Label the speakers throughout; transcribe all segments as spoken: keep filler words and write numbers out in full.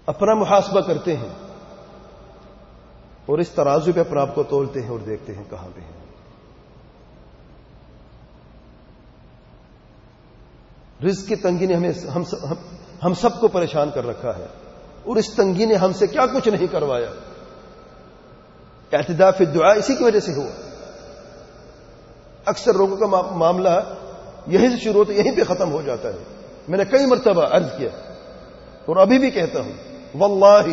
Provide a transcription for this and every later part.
Speaker 1: اپنا محاسبہ کرتے ہیں اور اس ترازو پہ اپنے آپ کو تولتے ہیں اور دیکھتے ہیں کہاں پہ ہیں. رزق کی تنگی نے ہمیں ہم ہم سب کو پریشان کر رکھا ہے اور اس تنگی نے ہم سے کیا کچھ نہیں کروایا. اعتداء فی الدعاء اسی کی وجہ سے ہوا. اکثر لوگوں کا معاملہ یہیں سے شروع ہوتا ہے، یہیں پہ ختم ہو جاتا ہے. میں نے کئی مرتبہ عرض کیا اور ابھی بھی کہتا ہوں، واللہ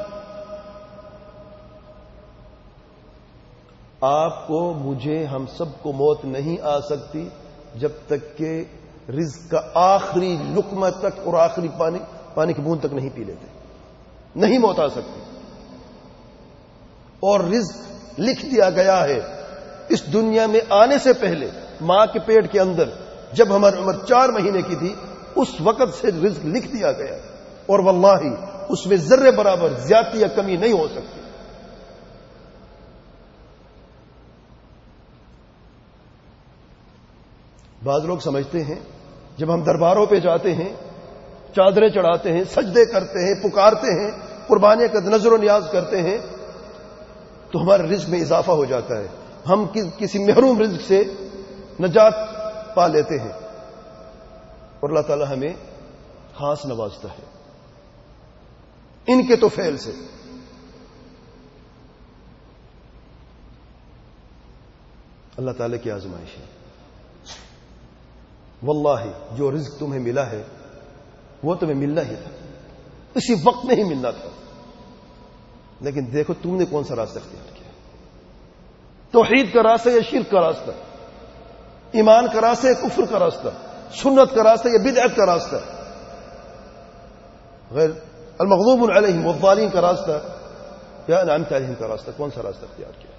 Speaker 1: آپ کو، مجھے، ہم سب کو موت نہیں آ سکتی جب تک کہ رزق کا آخری لقمہ تک اور آخری پانی پانی کی بوند تک نہیں پی لیتے. نہیں موت آ سکتی. اور رزق لکھ دیا گیا ہے اس دنیا میں آنے سے پہلے. ماں کے پیٹ کے اندر جب ہماری عمر چار مہینے کی تھی اس وقت سے رزق لکھ دیا گیا اور واللہ اس میں ذرے برابر زیادتی یا کمی نہیں ہو سکتی. بعض لوگ سمجھتے ہیں جب ہم درباروں پہ جاتے ہیں، چادریں چڑھاتے ہیں، سجدے کرتے ہیں، پکارتے ہیں، قربانیاں کا نظر و نیاز کرتے ہیں تو ہمارے رزق میں اضافہ ہو جاتا ہے. ہم کسی محروم رزق سے نجات پا لیتے ہیں اور اللہ تعالی ہمیں خاص نوازتا ہے ان کے تو فعل سے. اللہ تعالی کی آزمائش ہے. واللہ جو رزق تمہیں ملا ہے وہ تمہیں ملنا ہی تھا، اسی وقت میں ہی ملنا تھا. لیکن دیکھو تم نے کون سا راستہ اختیار کیا. توحید کا راستہ یا شرک کا راستہ، ایمان کا راستہ یا کفر کا راستہ، سنت کا راستہ یا بدعت کا راستہ، غیر المغضوب علیہم والضالین کا راستہ یا انعمت علیہم کا راستہ، کون سا راستہ اختیار کیا؟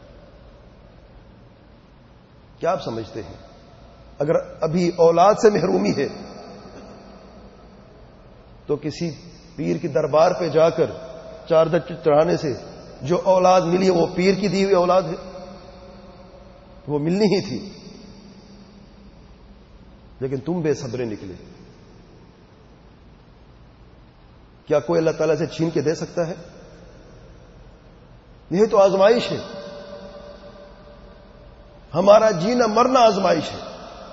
Speaker 1: کیا آپ سمجھتے ہیں اگر ابھی اولاد سے محرومی ہے تو کسی پیر کی دربار پہ جا کر چادر چڑھانے سے جو اولاد ملی ہے وہ پیر کی دی ہوئی اولاد ہے؟ وہ ملنی ہی تھی. لیکن تم بے صبرے نکلے. کیا کوئی اللہ تعالیٰ سے چھین کے دے سکتا ہے؟ یہ تو آزمائش ہے. ہمارا جینا مرنا آزمائش ہے.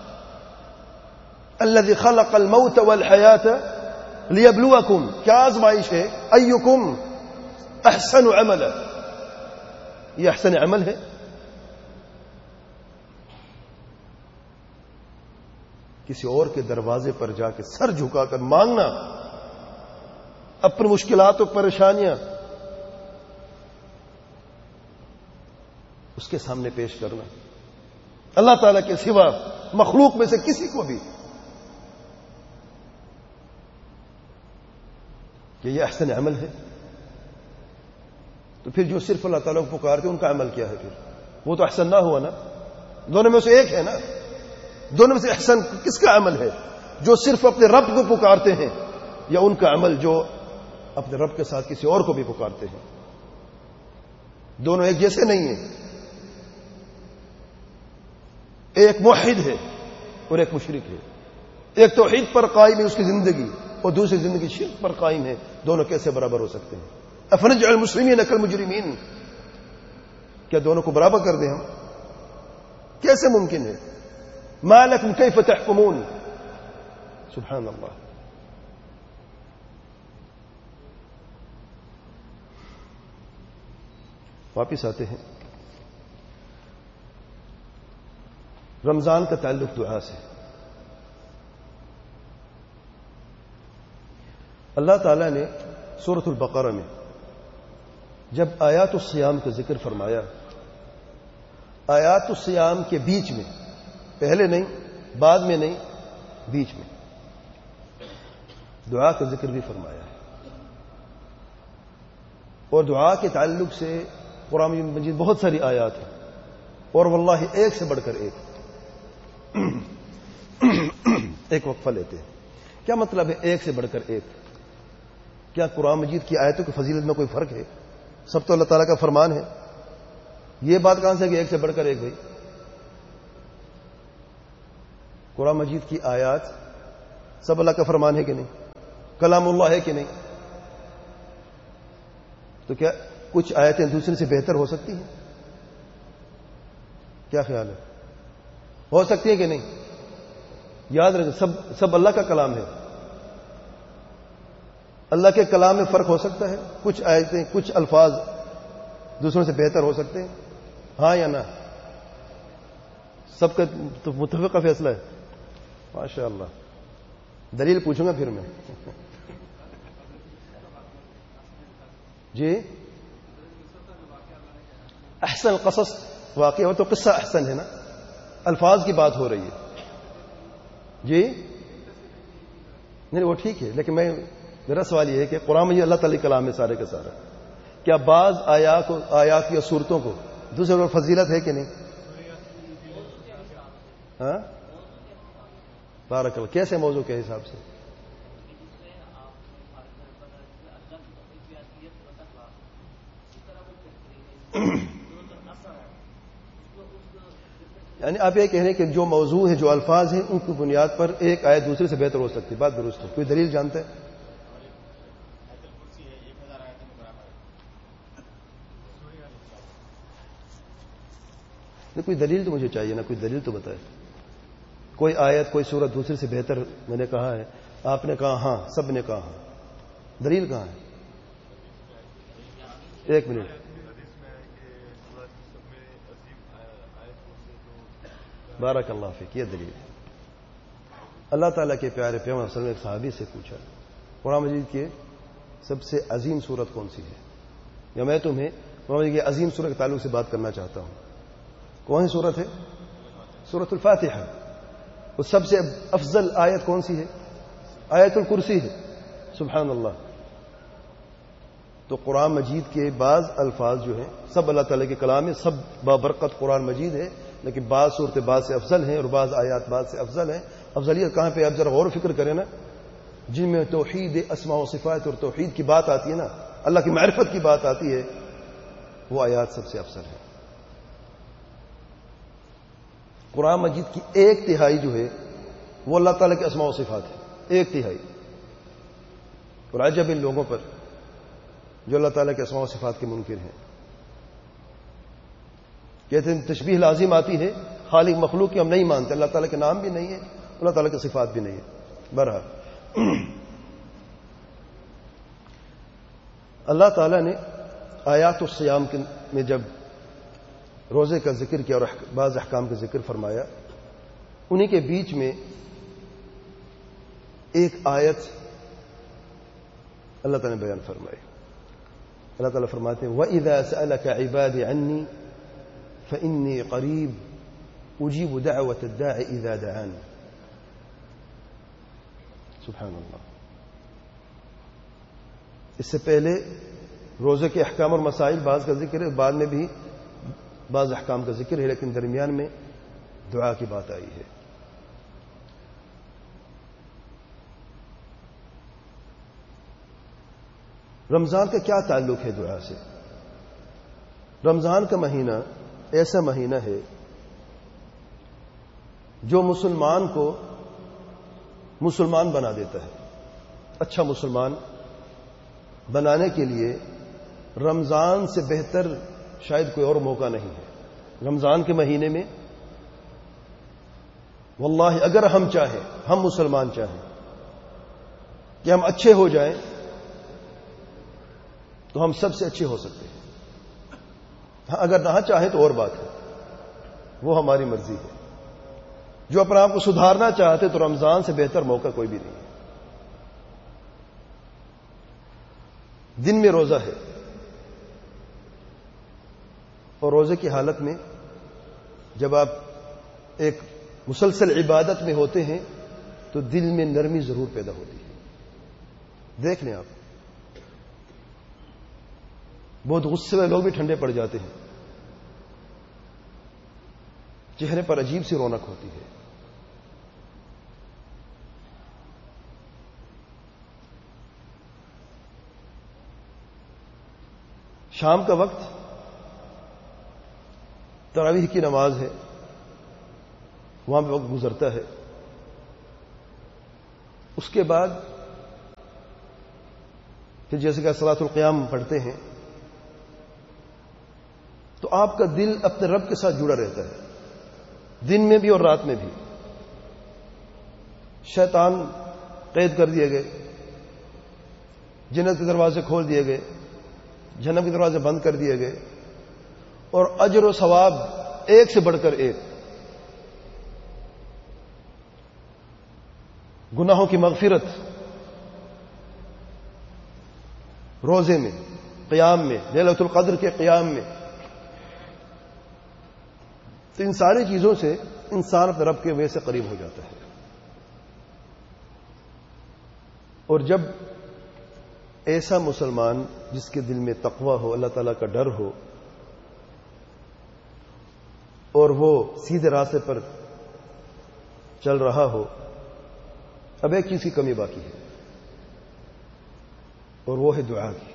Speaker 1: الذی خلق الموت والحیات لیبلوکم، کیا آزمائش ہے؟ ایکم احسن عملا، یہ احسن عمل ہے. کسی اور کے دروازے پر جا کے سر جھکا کر مانگنا، اپنی مشکلات و پریشانیاں اس کے سامنے پیش کرنا، اللہ تعالیٰ کے سوا مخلوق میں سے کسی کو بھی، کہ یہ احسن عمل ہے. تو پھر جو صرف اللہ تعالیٰ کو پکارتے ان کا عمل کیا ہے؟ پھر وہ تو احسن نہ ہوا نا. دونوں میں سے ایک ہے نا. دونوں میں سے احسن کس کا عمل ہے؟ جو صرف اپنے رب کو پکارتے ہیں یا ان کا عمل جو اپنے رب کے ساتھ کسی اور کو بھی پکارتے ہیں؟ دونوں ایک جیسے نہیں ہیں. ایک موحد ہے اور ایک مشرک ہے. ایک توحید پر قائم ہے اس کی زندگی اور دوسری زندگی شرک پر قائم ہے. دونوں کیسے برابر ہو سکتے ہیں؟ افنجعل المسلمین کالمجرمین، کیا دونوں کو برابر کر دیں ہم؟ کیسے ممکن ہے؟ ما لکم کیف تحکمون. سبحان اللہ. واپس آتے ہیں. رمضان کا تعلق دعا سے. اللہ تعالیٰ نے سورۃ البقرہ میں جب آیات الصیام کا ذکر فرمایا، آیات الصیام کے بیچ میں، پہلے نہیں، بعد میں نہیں، بیچ میں دعا کا ذکر بھی فرمایا ہے. اور دعا کے تعلق سے قرآن مجید بہت ساری آیات ہیں اور واللہ ایک سے بڑھ کر ایک. ایک وقفہ لیتے ہیں. کیا مطلب ہے ایک سے بڑھ کر ایک؟ کیا قرآن مجید کی آیتوں کی فضیلت میں کوئی فرق ہے؟ سب تو اللہ تعالیٰ کا فرمان ہے. یہ بات کہاں سے کہ ایک سے بڑھ کر ایک؟ بھائی قرآن مجید کی آیات سب اللہ کا فرمان ہے کہ نہیں؟ کلام اللہ ہے کہ نہیں؟ تو کیا کچھ آیتیں دوسرے سے بہتر ہو سکتی ہیں؟ کیا خیال ہے؟ ہو سکتی ہے کہ نہیں؟ یاد رکھیں سب سب اللہ کا کلام ہے. اللہ کے کلام میں فرق ہو سکتا ہے. کچھ آیتیں کچھ الفاظ دوسروں سے بہتر ہو سکتے ہیں، ہاں یا نہ؟ سب کا تو متفقہ فیصلہ ہے. ماشاء اللہ. دلیل پوچھوں گا پھر میں. جی احسن القصص واقعہ ہو تو قصہ احسن ہے نا، الفاظ کی بات ہو رہی ہے. جی نہیں وہ ٹھیک ہے، لیکن میں میرا سوال یہ ہے کہ قرآن میں یہ اللہ تعالی کلام ہے سارے کا سارا، کیا بعض آیات آیات یا صورتوں کو دوسرے اور فضیلت ہے کہ نہیں؟ ہاں بارک اللہ. کیسے موضوع کے حساب سے؟ یعنی آپ یہ کہہ رہے ہیں کہ جو موضوع ہے، جو الفاظ ہیں، ان کی بنیاد پر ایک آیت دوسرے سے بہتر ہو سکتی ہے. بات درست ہے. کوئی دلیل جانتا ہے؟ کوئی دلیل تو مجھے چاہیے نا، کوئی دلیل تو بتائے. کوئی آیت کوئی سورت دوسرے سے بہتر میں نے کہا ہے، آپ نے کہا ہاں، سب نے کہا ہاں. دلیل کہاں ہے؟ ایک منٹ. بارک اللہ فیک. یہ دلیل ہے. اللہ تعالیٰ کے پیارے پیغمبر صلی اللہ علیہ وسلم نے ایک صحابی سے پوچھا قرآن مجید کی سب سے عظیم سورت کون سی ہے؟ یا میں تمہیں قرآن مجید کی عظیم سورت کے تعلق سے بات کرنا چاہتا ہوں. کون سی سورت ہے؟ سورت الفاتحہ. وہ سب سے افضل آیت کون سی ہے؟ آیت الکرسی ہے. سبحان اللہ. تو قرآن مجید کے بعض الفاظ جو ہیں سب اللہ تعالیٰ کے کلام ہے، سب بابرکت قرآن مجید ہے، لیکن بعض صورتیں بعض سے افضل ہیں اور بعض آیات بعض سے افضل ہیں. افضلیت کہاں پہ؟ آپ ذرا غور و فکر کریں نا. جن میں توحید اسماء و صفات اور توحید کی بات آتی ہے نا، اللہ کی معرفت کی بات آتی ہے، وہ آیات سب سے افضل ہے. قرآن مجید کی ایک تہائی جو ہے وہ اللہ تعالیٰ کے اسماء و صفات ہے. ایک تہائی. اور عجب ان لوگوں پر جو اللہ تعالیٰ کے اسماء و صفات کے منکر ہیں. کہتے ہیں تشبیہ لازم آتی ہے، خالق مخلوق کی ہم نہیں مانتے. اللہ تعالیٰ کے نام بھی نہیں ہے، اللہ تعالیٰ کے صفات بھی نہیں ہے. بہرحال اللہ تعالیٰ نے آیات الصیام میں جب روزے کا ذکر کیا اور بعض احکام کا ذکر فرمایا، انہی کے بیچ میں ایک آیت اللہ تعالیٰ نے بیان فرمائی. اللہ تعالیٰ فرماتے ہیں وَإِذَا سَأَلَكَ عِبَادِي عَنِّي فَإِنِّي قَرِيبٌ أُجِيبُ دَعْوَةَ الدَّاعِ إِذَا دَعَانِ. سبحان اللہ. اس سے پہلے روزے کے احکام اور مسائل بعض کا ذکر ہے، بعد میں بھی بعض احکام کا ذکر ہے، لیکن درمیان میں دعا کی بات آئی ہے. رمضان کا کیا تعلق ہے دعا سے؟ رمضان کا مہینہ ایسا مہینہ ہے جو مسلمان کو مسلمان بنا دیتا ہے. اچھا مسلمان بنانے کے لیے رمضان سے بہتر شاید کوئی اور موقع نہیں ہے. رمضان کے مہینے میں واللہ اگر ہم چاہیں، ہم مسلمان چاہیں کہ ہم اچھے ہو جائیں تو ہم سب سے اچھے ہو سکتے ہیں. ہاں اگر نہ چاہیں تو اور بات ہے، وہ ہماری مرضی ہے. جو اپنے آپ کو سدھارنا چاہتے تو رمضان سے بہتر موقع کوئی بھی نہیں ہے. دن میں روزہ ہے اور روزے کی حالت میں جب آپ ایک مسلسل عبادت میں ہوتے ہیں تو دل میں نرمی ضرور پیدا ہوتی ہے. دیکھ لیں آپ، بہت غصے والے لوگ بھی ٹھنڈے پڑ جاتے ہیں، چہرے پر عجیب سی رونق ہوتی ہے. شام کا وقت تراویح کی نماز ہے، وہاں پہ وقت گزرتا ہے. اس کے بعد پھر جیسے کہ صلاۃ القیام پڑھتے ہیں تو آپ کا دل اپنے رب کے ساتھ جڑا رہتا ہے، دن میں بھی اور رات میں بھی۔ شیطان قید کر دیے گئے، جنت کے دروازے کھول دیے گئے، جہنم کے دروازے بند کر دیے گئے، اور اجر و ثواب ایک سے بڑھ کر ایک۔ گناہوں کی مغفرت روزے میں، قیام میں، لیلۃ القدر کے قیام میں۔ تو ان ساری چیزوں سے انسان اپنے رب کے وے سے قریب ہو جاتا ہے۔ اور جب ایسا مسلمان جس کے دل میں تقوی ہو، اللہ تعالیٰ کا ڈر ہو، اور وہ سیدھے راستے پر چل رہا ہو، اب ایک چیز کی کمی باقی ہے، اور وہ ہے دعا کی۔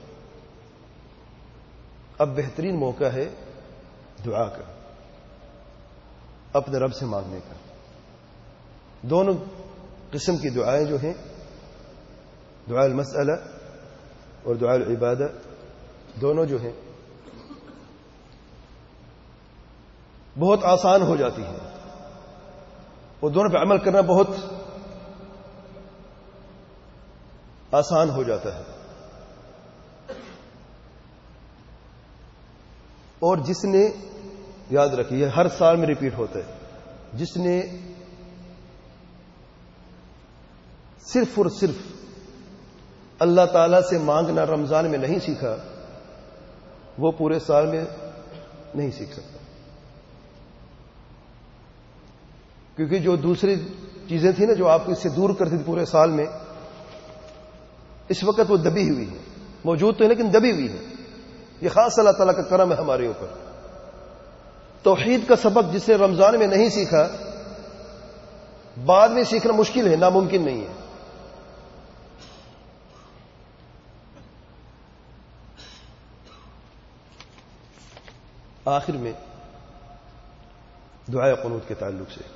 Speaker 1: اب بہترین موقع ہے دعا کا، اپنے رب سے مانگنے کا۔ دونوں قسم کی دعائیں جو ہیں، دعاء المسئلہ اور دعاء العبادہ، دونوں جو ہیں بہت آسان ہو جاتی ہیں، اور دونوں پہ عمل کرنا بہت آسان ہو جاتا ہے۔ اور جس نے، یاد رکھیے ہر سال میں ریپیٹ ہوتا ہے، جس نے صرف اور صرف اللہ تعالی سے مانگنا رمضان میں نہیں سیکھا، وہ پورے سال میں نہیں سیکھ سکتا، کیونکہ جو دوسری چیزیں تھیں نا جو آپ کو اس سے دور کرتی تھی پورے سال میں، اس وقت وہ دبی ہوئی ہے، موجود تو ہے لیکن دبی ہوئی ہے۔ یہ خاص اللہ تعالیٰ کا کرم ہے ہمارے اوپر۔ توحید کا سبق جسے رمضان میں نہیں سیکھا، بعد میں سیکھنا مشکل ہے، ناممکن نہیں ہے۔ آخر میں دعائے قنوت کے تعلق سے،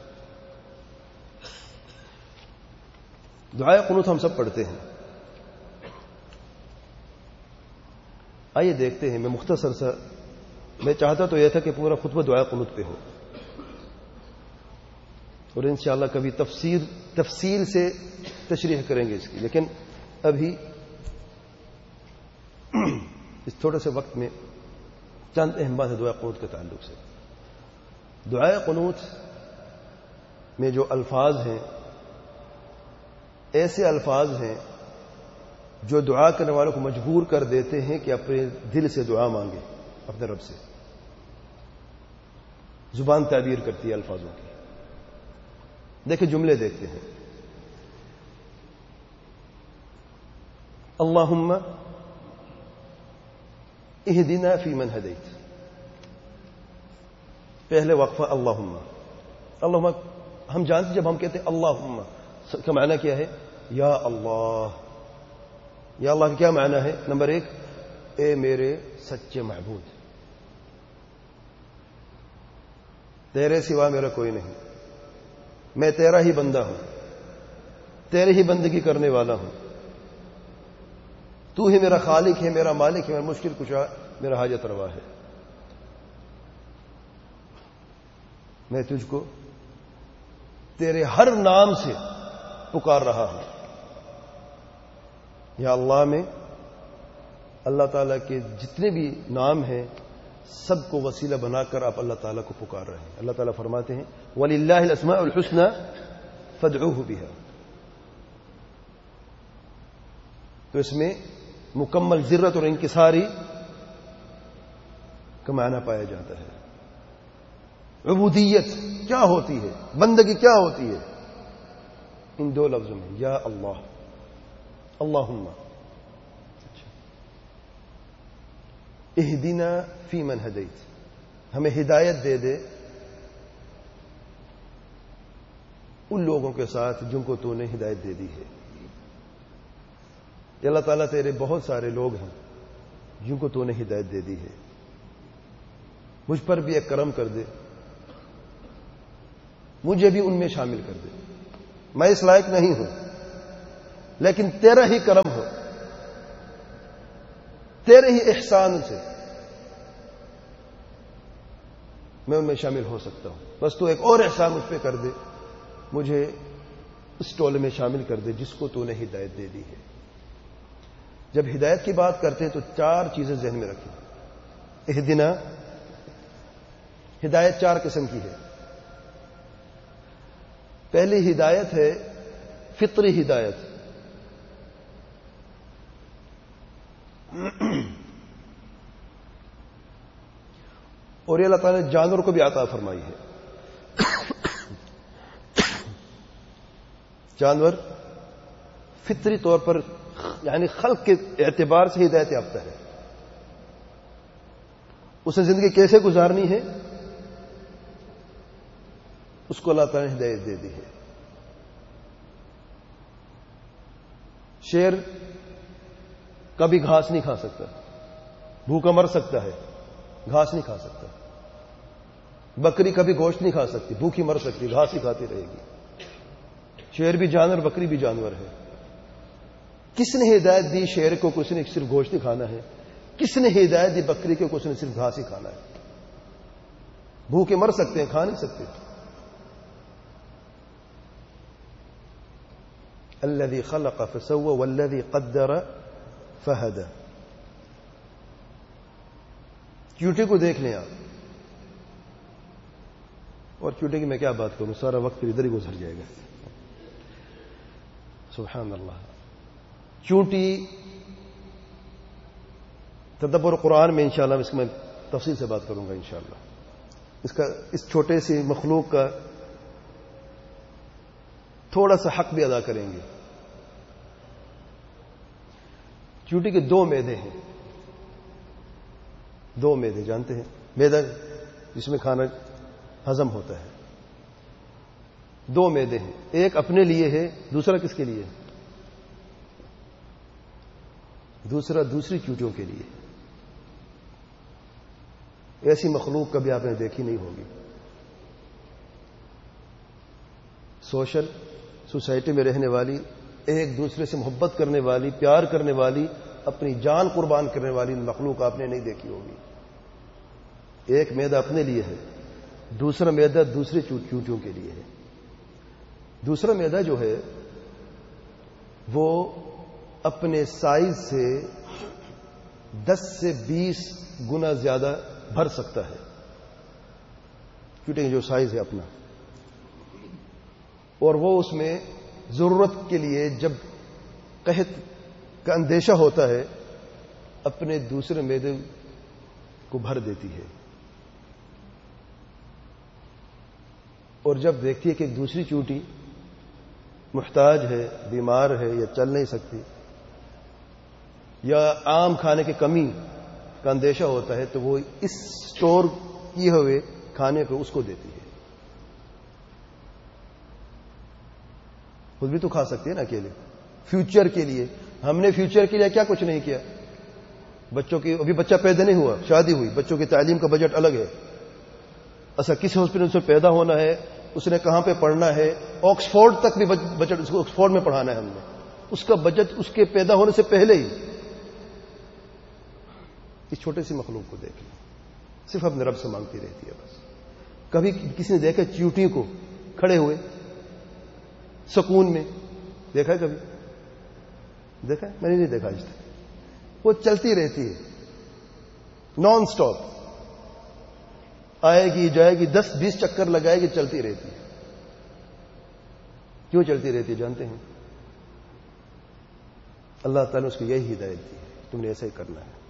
Speaker 1: دعائے قنوت ہم سب پڑھتے ہیں۔ آئیے دیکھتے ہیں، میں مختصر سا، میں چاہتا تو یہ تھا کہ پورا خطبہ دعائے قنوت پہ ہو، اور انشاءاللہ کبھی تفسیر تفصیل سے تشریح کریں گے اس کی، لیکن ابھی اس تھوڑے سے وقت میں چند اہم بات ہے دعائے قنوت کے تعلق سے۔ دعائے قنوت میں جو الفاظ ہیں، ایسے الفاظ ہیں جو دعا کرنے والوں کو مجبور کر دیتے ہیں کہ اپنے دل سے دعا مانگے اپنے رب سے۔ زبان تعبیر کرتی ہے الفاظوں کی۔ دیکھیں جملے دیکھتے ہیں، اللہم اہدنا فی من ہدیت، پہلے وقفہ اللہم۔ اللہم ہم جانتے جب ہم کہتے ہیں اللہم کا معنی کیا ہے؟ یا اللہ۔ یا اللہ کا کیا معنی ہے؟ نمبر ایک، اے میرے سچے معبود، تیرے سوا میرا کوئی نہیں، میں تیرا ہی بندہ ہوں، تیرے ہی بندگی کرنے والا ہوں، تو ہی میرا خالق ہے، میرا مالک ہے، میرا مشکل کشا، میرا حاجت روا ہے۔ میں تجھ کو تیرے ہر نام سے پکار رہا ہوں۔ یا اللہ میں اللہ تعالیٰ کے جتنے بھی نام ہیں سب کو وسیلہ بنا کر آپ اللہ تعالیٰ کو پکار رہے ہیں۔ اللہ تعالیٰ فرماتے ہیں وَلِلَّهِ الْأَسْمَاءُ الْحُسْنَى فَادْعُوهُ بِهَا، تو اس میں مکمل ذرت اور انکساری کا معنی پایا جاتا ہے۔ عبودیت کیا ہوتی ہے، بندگی کیا ہوتی ہے، ان دو لفظوں میں، یا اللہ، اللہم اہدنا فی من ہدیت، ہمیں ہدایت دے دے ان لوگوں کے ساتھ جن کو تو نے ہدایت دے دی ہے۔ یا اللہ تعالیٰ تیرے بہت سارے لوگ ہیں جن کو تو نے ہدایت دے دی ہے، مجھ پر بھی ایک کرم کر دے، مجھے بھی ان میں شامل کر دے۔ میں اس لائق نہیں ہوں، لیکن تیرا ہی کرم ہو، تیرے ہی احسان سے میں ان میں شامل ہو سکتا ہوں. بس تو ایک اور احسان مجھ پہ کر دے, مجھے اس ٹولے میں شامل کر دے جس کو تو نے ہدایت دے دی ہے. جب ہدایت کی بات کرتے ہیں تو چار چیزیں ذہن میں رکھیں. اہدنا, ہدایت چار قسم کی ہے. پہلی ہدایت ہے فطری ہدایت. اور یہ اللہ تعالیٰ نے جانور کو بھی عطا فرمائی ہے. جانور فطری طور پر یعنی خلق کے اعتبار سے ہدایت یافتہ ہے. اسے زندگی کیسے گزارنی ہے اس کو اللہ تعالیٰ نے ہدایت دے دی ہے. شیر کبھی گھاس نہیں کھا سکتا, بھوکا مر سکتا ہے, گھاس نہیں کھا سکتا. بکری کبھی گوشت نہیں کھا سکتی, بھوکی مر سکتی, گھاس ہی کھاتی رہے گی. شیر بھی جانور, بکری بھی جانور ہے. کس نے ہدایت دی شیر کو کس نے صرف گوشت ہی کھانا ہے؟ کس نے ہدایت دی بکری کو کس نے صرف گھاس ہی کھانا ہے؟ بھوکے مر سکتے ہیں, کھا نہیں سکتے. الذي خلق فسوى والذي قدر فهدى. چیوٹی کو دیکھ لیں آپ, اور چیوٹی کی میں کیا بات کروں, سارا وقت پھر ادھر ہی گزر جائے گا. سبحان اللہ. چونٹی تدبر قرآن میں انشاءاللہ اس میں تفصیل سے بات کروں گا انشاءاللہ. اس کا اس چھوٹے سی مخلوق کا تھوڑا سا حق بھی ادا کریں گے. چونٹی کے دو معدے ہیں. دو معدے جانتے ہیں, معدہ جس میں کھانا ہضم ہوتا ہے. دو معدے ہیں, ایک اپنے لیے ہے, دوسرا کس کے لیے؟ دوسرا دوسری چونٹیوں کے لیے. ایسی مخلوق کبھی آپ نے دیکھی نہیں ہوگی. سوشل سوسائٹی میں رہنے والی, ایک دوسرے سے محبت کرنے والی, پیار کرنے والی, اپنی جان قربان کرنے والی مخلوق آپ نے نہیں دیکھی ہوگی. ایک معدہ اپنے لیے ہے, دوسرا معدہ دوسری چونٹیوں کے لیے ہے. دوسرا معدہ جو ہے وہ اپنے سائز سے دس سے بیس گنا زیادہ بھر سکتا ہے. چونٹی جو سائز ہے اپنا, اور وہ اس میں ضرورت کے لیے جب قحط کا اندیشہ ہوتا ہے اپنے دوسرے معدے کو بھر دیتی ہے. اور جب دیکھتی ہے کہ ایک دوسری چونٹی محتاج ہے, بیمار ہے, یا چل نہیں سکتی, یا عام کھانے کی کمی کا اندیشہ ہوتا ہے, تو وہ اس سٹور کیے ہوئے کھانے کو اس کو دیتی ہے. خود بھی تو کھا سکتی ہے نا اکیلے. فیوچر کے لیے ہم نے فیوچر کے لیے کیا کچھ نہیں کیا. بچوں کی, ابھی بچہ پیدا نہیں ہوا, شادی ہوئی, بچوں کی تعلیم کا بجٹ الگ ہے. ایسا کسی ہاسپٹل سے پیدا ہونا ہے, اس نے کہاں پہ پڑھنا ہے, آکسفورڈ تک بھی بجٹ اس کو آکسفورڈ میں پڑھانا ہے ہم نے, اس کا بجٹ اس کے پیدا ہونے سے پہلے ہی. اس چھوٹے سی مخلوق کو دیکھ لیں, صرف اپنے رب سے مانگتی رہتی ہے بس. کبھی کسی نے دیکھا چیوٹی کو کھڑے ہوئے سکون میں؟ دیکھا ہے کبھی؟ دیکھا ہے؟ میں نے نہیں دیکھا آج تک. وہ چلتی رہتی ہے نان سٹاپ, آئے گی جائے گی, دس بیس چکر لگائے گی, چلتی رہتی ہے. کیوں چلتی رہتی ہے جانتے ہیں؟ اللہ تعالیٰ نے اس کو یہی ہدایت دی ہے, تم نے ایسا ہی کرنا ہے.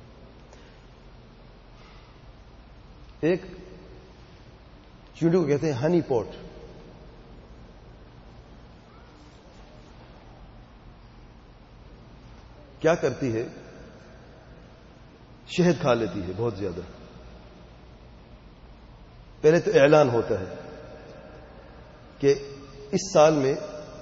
Speaker 1: ایک چیونٹی کو کہتے ہیں ہنی پوٹ. کیا کرتی ہے؟ شہد کھا لیتی ہے بہت زیادہ. پہلے تو اعلان ہوتا ہے کہ اس سال میں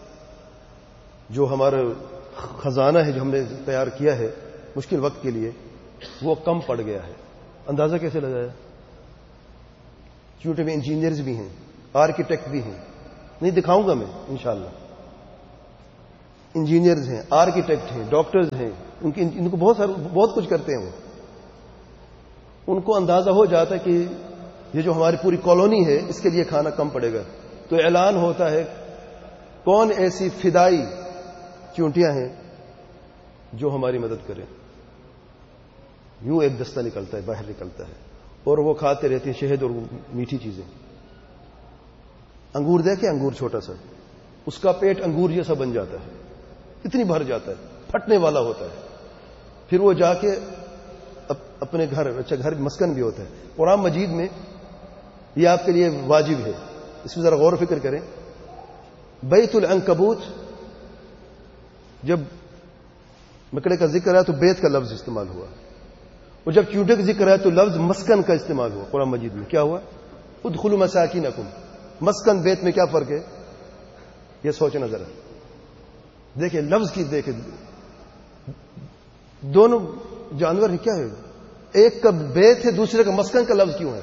Speaker 1: جو ہمارا خزانہ ہے جو ہم نے تیار کیا ہے مشکل وقت کے لیے, وہ کم پڑ گیا ہے. اندازہ کیسے لگایا؟ چونٹی میں انجینئرز بھی ہیں, آرکیٹیکٹ بھی ہیں, نہیں دکھاؤں گا میں انشاءاللہ. انجینئرز ہیں, آرکیٹیکٹ ہیں, ڈاکٹرز ہیں, ان کی ان کو بہت سارا بہت کچھ کرتے ہیں. وہ ان کو اندازہ ہو جاتا ہے کہ یہ جو ہماری پوری کالونی ہے اس کے لیے کھانا کم پڑے گا. تو اعلان ہوتا ہے کون ایسی فدائی چونٹیاں ہیں جو ہماری مدد کریں. یوں ایک دستہ نکلتا ہے، باہر نکلتا ہے، اور وہ کھاتے رہتے ہیں شہد اور میٹھی چیزیں. انگور دیکھیں، انگور چھوٹا سا، اس کا پیٹ انگور جیسا بن جاتا ہے، اتنی بھر جاتا ہے، پھٹنے والا ہوتا ہے. پھر وہ جا کے اپنے گھر، اچھا گھر مسکن بھی ہوتا ہے. قرآن مجید میں یہ آپ کے لیے واجب ہے، اس میں ذرا غور و فکر کریں. بیت العنکبوت، جب مکڑے کا ذکر ہے تو بیت کا لفظ استعمال ہوا، اور جب چونٹے کا ذکر ہے تو لفظ مسکن کا استعمال ہوا. قرآن مجید میں کیا ہوا؟ ادخلوا مساکینکم. مسکن بیت میں کیا فرق ہے؟ یہ سوچنا ذرا. دیکھیں لفظ کی، دیکھیں دونوں جانور کیا ہے، ایک کا بیت ہے دوسرے کا مسکن کا لفظ کیوں ہے؟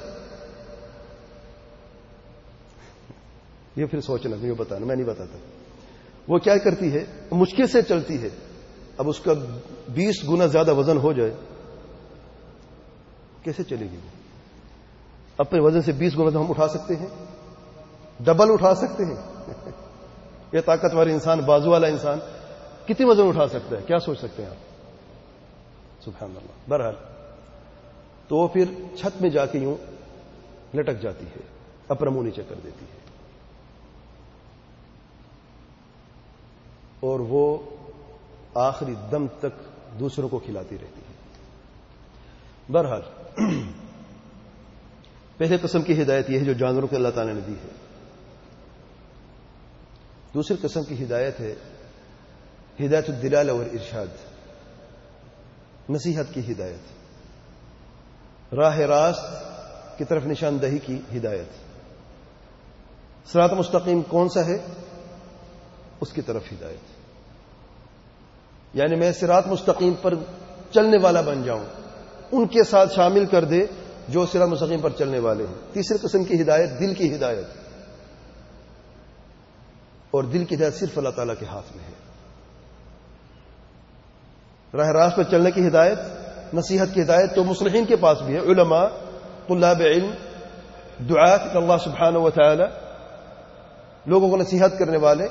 Speaker 1: یہ پھر سوچنا، مجھے بتانا، میں نہیں بتاتا. وہ کیا کرتی ہے، مشکل سے چلتی ہے. اب اس کا بیس گنا زیادہ وزن ہو جائے کیسے چلے گی؟ اپنے وزن سے بیس گنا ہم اٹھا سکتے ہیں، ڈبل اٹھا سکتے ہیں. یہ طاقتور انسان، بازو والا انسان کتنی وزن اٹھا سکتا ہے؟ کیا سوچ سکتے ہیں آپ؟ سبحان اللہ. بہرحال تو وہ پھر چھت میں جا کے یوں لٹک جاتی ہے، اپنا منہ نیچے کر دیتی ہے، اور وہ آخری دم تک دوسروں کو کھلاتی رہتی ہے. بہرحال پہلے قسم کی ہدایت یہ ہے جو جانوروں کو اللہ تعالیٰ نے دی ہے. دوسری قسم کی ہدایت ہے ہدایت الدلالہ والارشاد، نصیحت کی ہدایت، راہ راست کی طرف نشاندہی کی ہدایت. صراط مستقیم کون سا ہے؟ اس کی طرف ہدایت. یعنی میں صراط مستقیم پر چلنے والا بن جاؤں، ان کے ساتھ شامل کر دے جو صراط مستقیم پر چلنے والے ہیں. تیسری قسم کی ہدایت دل کی ہدایت، اور دل کی ہدایت صرف اللہ تعالیٰ کے ہاتھ میں ہے. راہ راست پر چلنے کی ہدایت، نصیحت کی ہدایت تو مصلحین کے پاس بھی ہے، علماء، طلاب علم، دعاۃ اللہ سبحانہ و تعالی، لوگوں کو نصیحت کرنے والے،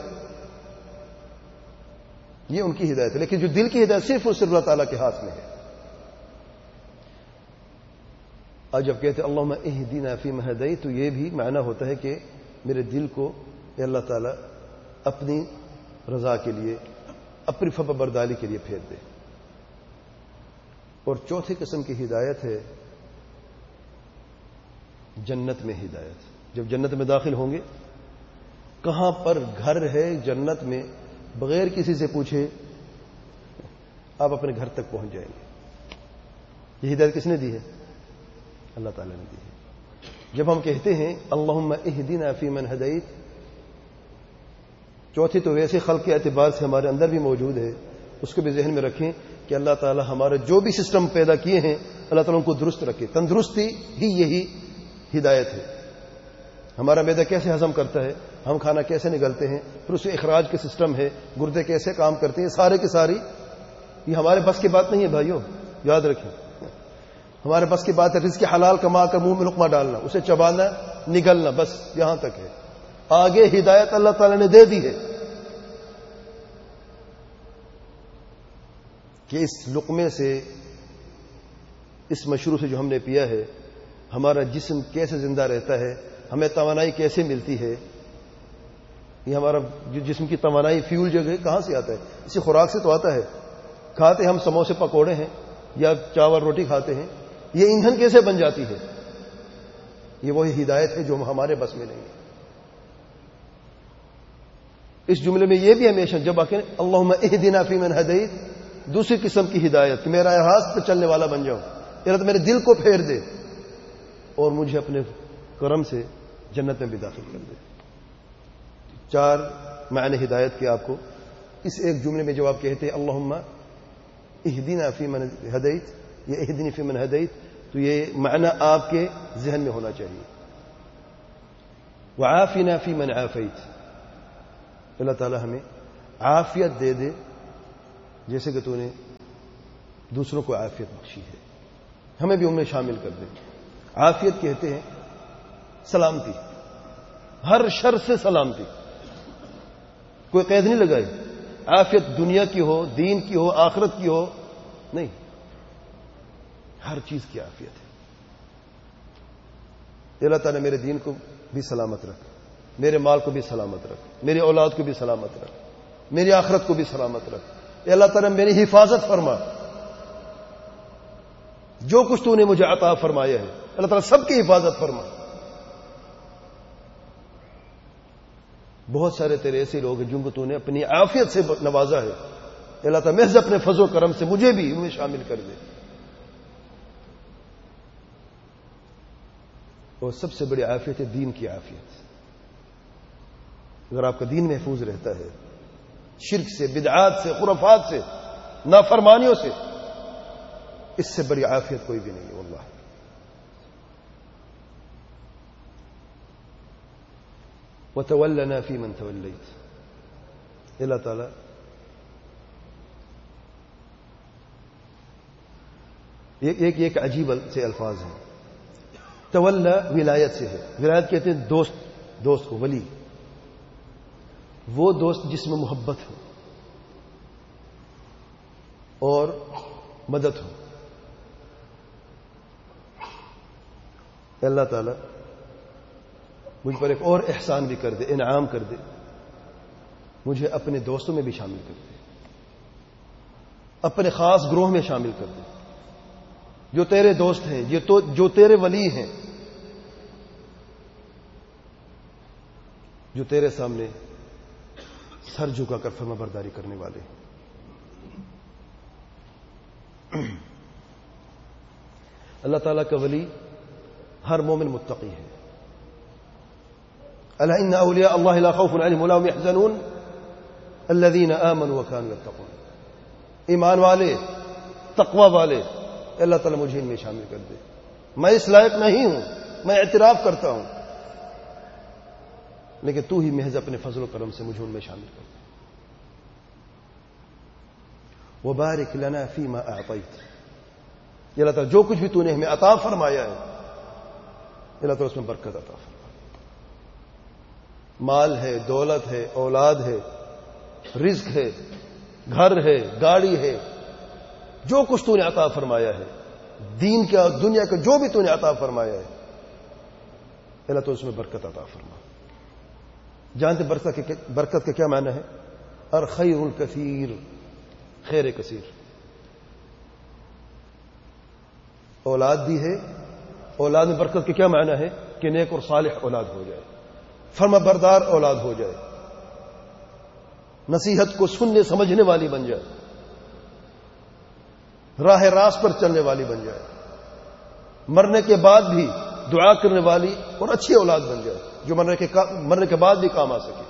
Speaker 1: یہ ان کی ہدایت ہے. لیکن جو دل کی ہدایت صرف اور صرف اللہ تعالیٰ کے ہاتھ میں ہے. آج جب کہتے ہیں اللہم اہدنا فیمن ہدیت، تو یہ بھی معنی ہوتا ہے کہ میرے دل کو اے اللہ تعالیٰ اپنی رضا کے لیے، اپنی فرما برداری کے لیے پھیر دے. اور چوتھی قسم کی ہدایت ہے جنت میں ہدایت. جب جنت میں داخل ہوں گے، کہاں پر گھر ہے جنت میں، بغیر کسی سے پوچھے آپ اپنے گھر تک پہنچ جائیں گے. یہ ہدایت کس نے دی ہے؟ اللہ تعالیٰ نے دی ہے. جب ہم کہتے ہیں اللہم اہدنا فیمن ہدیت، چوتھی تو ویسے خلق کے اعتبار سے ہمارے اندر بھی موجود ہے، اس کو بھی ذہن میں رکھیں کہ اللہ تعالیٰ ہمارے جو بھی سسٹم پیدا کیے ہیں اللہ تعالیٰ ان کو درست رکھے. تندرستی ہی یہی ہدایت ہے. ہمارا معدہ کیسے ہضم کرتا ہے، ہم کھانا کیسے نگلتے ہیں، پھر اس اخراج کے سسٹم ہے، گردے کیسے کام کرتے ہیں، سارے کے ساری یہ ہمارے بس کی بات نہیں ہے بھائیو، یاد رکھیں. ہمارے بس کی بات ہے رزق حلال کما کر منہ میں لقمہ ڈالنا، اسے چبانا، نگلنا، بس یہاں تک ہے. آگے ہدایت اللہ تعالیٰ نے دے دی ہے کہ اس لقمے سے، اس مشروب سے جو ہم نے پیا ہے، ہمارا جسم کیسے زندہ رہتا ہے، ہمیں توانائی کیسے ملتی ہے. یہ ہمارا جو جسم کی توانائی، فیول جو ہے کہاں سے آتا ہے؟ اسی خوراک سے تو آتا ہے. کھاتے ہم سموسے پکوڑے ہیں یا چاول روٹی کھاتے ہیں، یہ ایندھن کیسے بن جاتی ہے؟ یہ وہی ہدایت ہے جو ہمارے بس میں نہیں ہے. اس جملے میں یہ بھی ہمیشہ جب آخر اللہم اہدنا فیمن ہدیت، دوسری قسم کی ہدایت کہ میرا راست پہ چلنے والا بن جاؤں، یا تو میرے دل کو پھیر دے اور مجھے اپنے کرم سے جنت میں بھی داخل کر دے. چار معنی ہدایت کے آپ کو اس ایک جملے میں جب آپ کہتے ہیں اللہم اہدنا فیمن ہدیت یا اہدنی فیمن ہدیت، تو یہ معنی آپ کے ذہن میں ہونا چاہیے. وعافنا فیمن عافیت، اللہ تعالی ہمیں عافیت دے دے جیسے کہ تو نے دوسروں کو عافیت بخشی ہے، ہمیں بھی ان میں شامل کر دے. عافیت کہتے ہیں سلامتی، ہر شر سے سلامتی، کوئی قید نہیں لگائی. عافیت دنیا کی ہو، دین کی ہو، آخرت کی ہو، نہیں، ہر چیز کی عافیت ہے. اللہ تعالیٰ میرے دین کو بھی سلامت رکھ، میرے مال کو بھی سلامت رکھ، میری اولاد کو بھی سلامت رکھ، میری آخرت کو بھی سلامت رکھ. اے اللہ تعالیٰ میری حفاظت فرما، جو کچھ تو نے مجھے عطا فرمایا ہے اللہ تعالیٰ سب کی حفاظت فرما. بہت سارے تیرے ایسے لوگ ہیں جن کو تو نے اپنی عافیت سے نوازا ہے. اللہ تعالیٰ محض اپنے فضل و کرم سے مجھے بھی ان میں شامل کر دے. اور سب سے بڑی عافیت ہے دین کی عافیت. اگر آپ کا دین محفوظ رہتا ہے شرک سے، بدعات سے، خرافات سے، نافرمانیوں سے، اس سے بڑی عافیت کوئی بھی نہیں ہے واللہ. وَتَوَلَّنَا فِي مَنْ تَوَلَّيْتَ. اللہ تعالیٰ ایک ایک عجیب سے الفاظ ہیں. تولا ولایت سے ہے. ولایت کہتے ہیں دوست، دوست کو ولی، وہ دوست جس میں محبت ہو اور مدد ہو. اللہ تعالیٰ مجھ پر ایک اور احسان بھی کر دے، انعام کر دے، مجھے اپنے دوستوں میں بھی شامل کر دے، اپنے خاص گروہ میں شامل کر دے. جو تیرے دوست ہیں، یہ تو جو تیرے ولی ہیں، جو تیرے سامنے سر جھکا کر فرما برداری کرنے والے ہیں. اللہ تعالیٰ کا ولی ہر مومن متقی ہے. الا ان اولیاء اللہ لا خوف علیہم ولا هم يحزنون الذين آمنوا وكانوا يتقون. ایمان والے، تقوی والے، اللہ تعالیٰ مجھے ان میں شامل کر دے. میں اس لائق نہیں ہوں، میں اعتراف کرتا ہوں، لیکن تو ہی محض اپنے فضل و کرم سے مجھے ان میں شامل کر دے. وبارک لنا فیما اعطیت. اللہ تعالیٰ جو کچھ بھی تو نے ہمیں عطا فرمایا ہے اللہ تعالیٰ اس میں برکت عطا فرما. مال ہے، دولت ہے، اولاد ہے، رزق ہے، گھر ہے، گاڑی ہے، جو کچھ تو نے عطا فرمایا ہے، دین کا دنیا کا جو بھی تو نے عطا فرمایا ہے اللہ تو اس میں برکت عطا فرما. جانتے برکت کے برکت کا کیا معنی ہے؟ الخیر الکثیر، خیر کثیر. اولاد دی ہے، اولاد میں برکت کے کیا معنی ہے؟ کہ نیک اور صالح اولاد ہو جائے، فرما بردار اولاد ہو جائے، نصیحت کو سننے سمجھنے والی بن جائے، راہ راست پر چلنے والی بن جائے، مرنے کے بعد بھی دعا کرنے والی اور اچھی اولاد بن جائے جو مرنے کے مرنے کے بعد بھی کام آ سکے.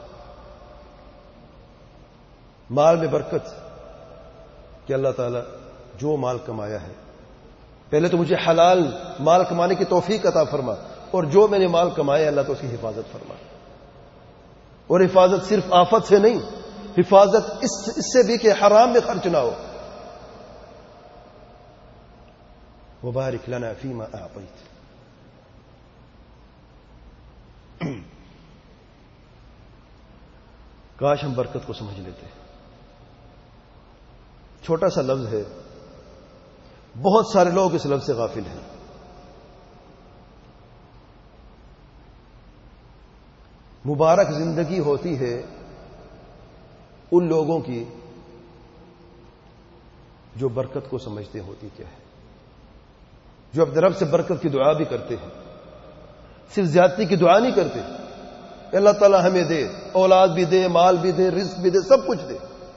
Speaker 1: مال میں برکت کہ اللہ تعالیٰ جو مال کمایا ہے پہلے تو مجھے حلال مال کمانے کی توفیق عطا فرما، اور جو میں نے مال کمایا اللہ تو اس کی حفاظت فرما. اور حفاظت صرف آفت سے نہیں، حفاظت اس اس سے بھی کہ حرام میں خرچ نہ ہو. وبارک لنا فیما اعطیت. کاش ہم برکت کو سمجھ لیتے. چھوٹا سا لفظ ہے، بہت سارے لوگ اس لفظ سے غافل ہیں. مبارک زندگی ہوتی ہے ان لوگوں کی جو برکت کو سمجھتے ہوتی کیا ہے، جو اپنے رب سے برکت کی دعا بھی کرتے ہیں، صرف زیادتی کی دعا نہیں کرتے. اللہ تعالیٰ ہمیں دے، اولاد بھی دے، مال بھی دے، رزق بھی دے، سب کچھ دے،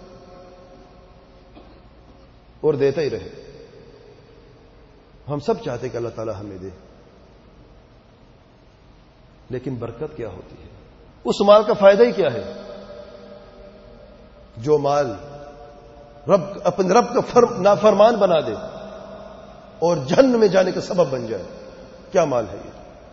Speaker 1: اور دیتا ہی رہے. ہم سب چاہتے کہ اللہ تعالیٰ ہمیں دے، لیکن برکت کیا ہوتی ہے؟ اس مال کا فائدہ ہی کیا ہے جو مال رب اپنے رب کا فرم نافرمان بنا دے اور جہنم میں جانے کا سبب بن جائے؟ کیا مال ہے یہ؟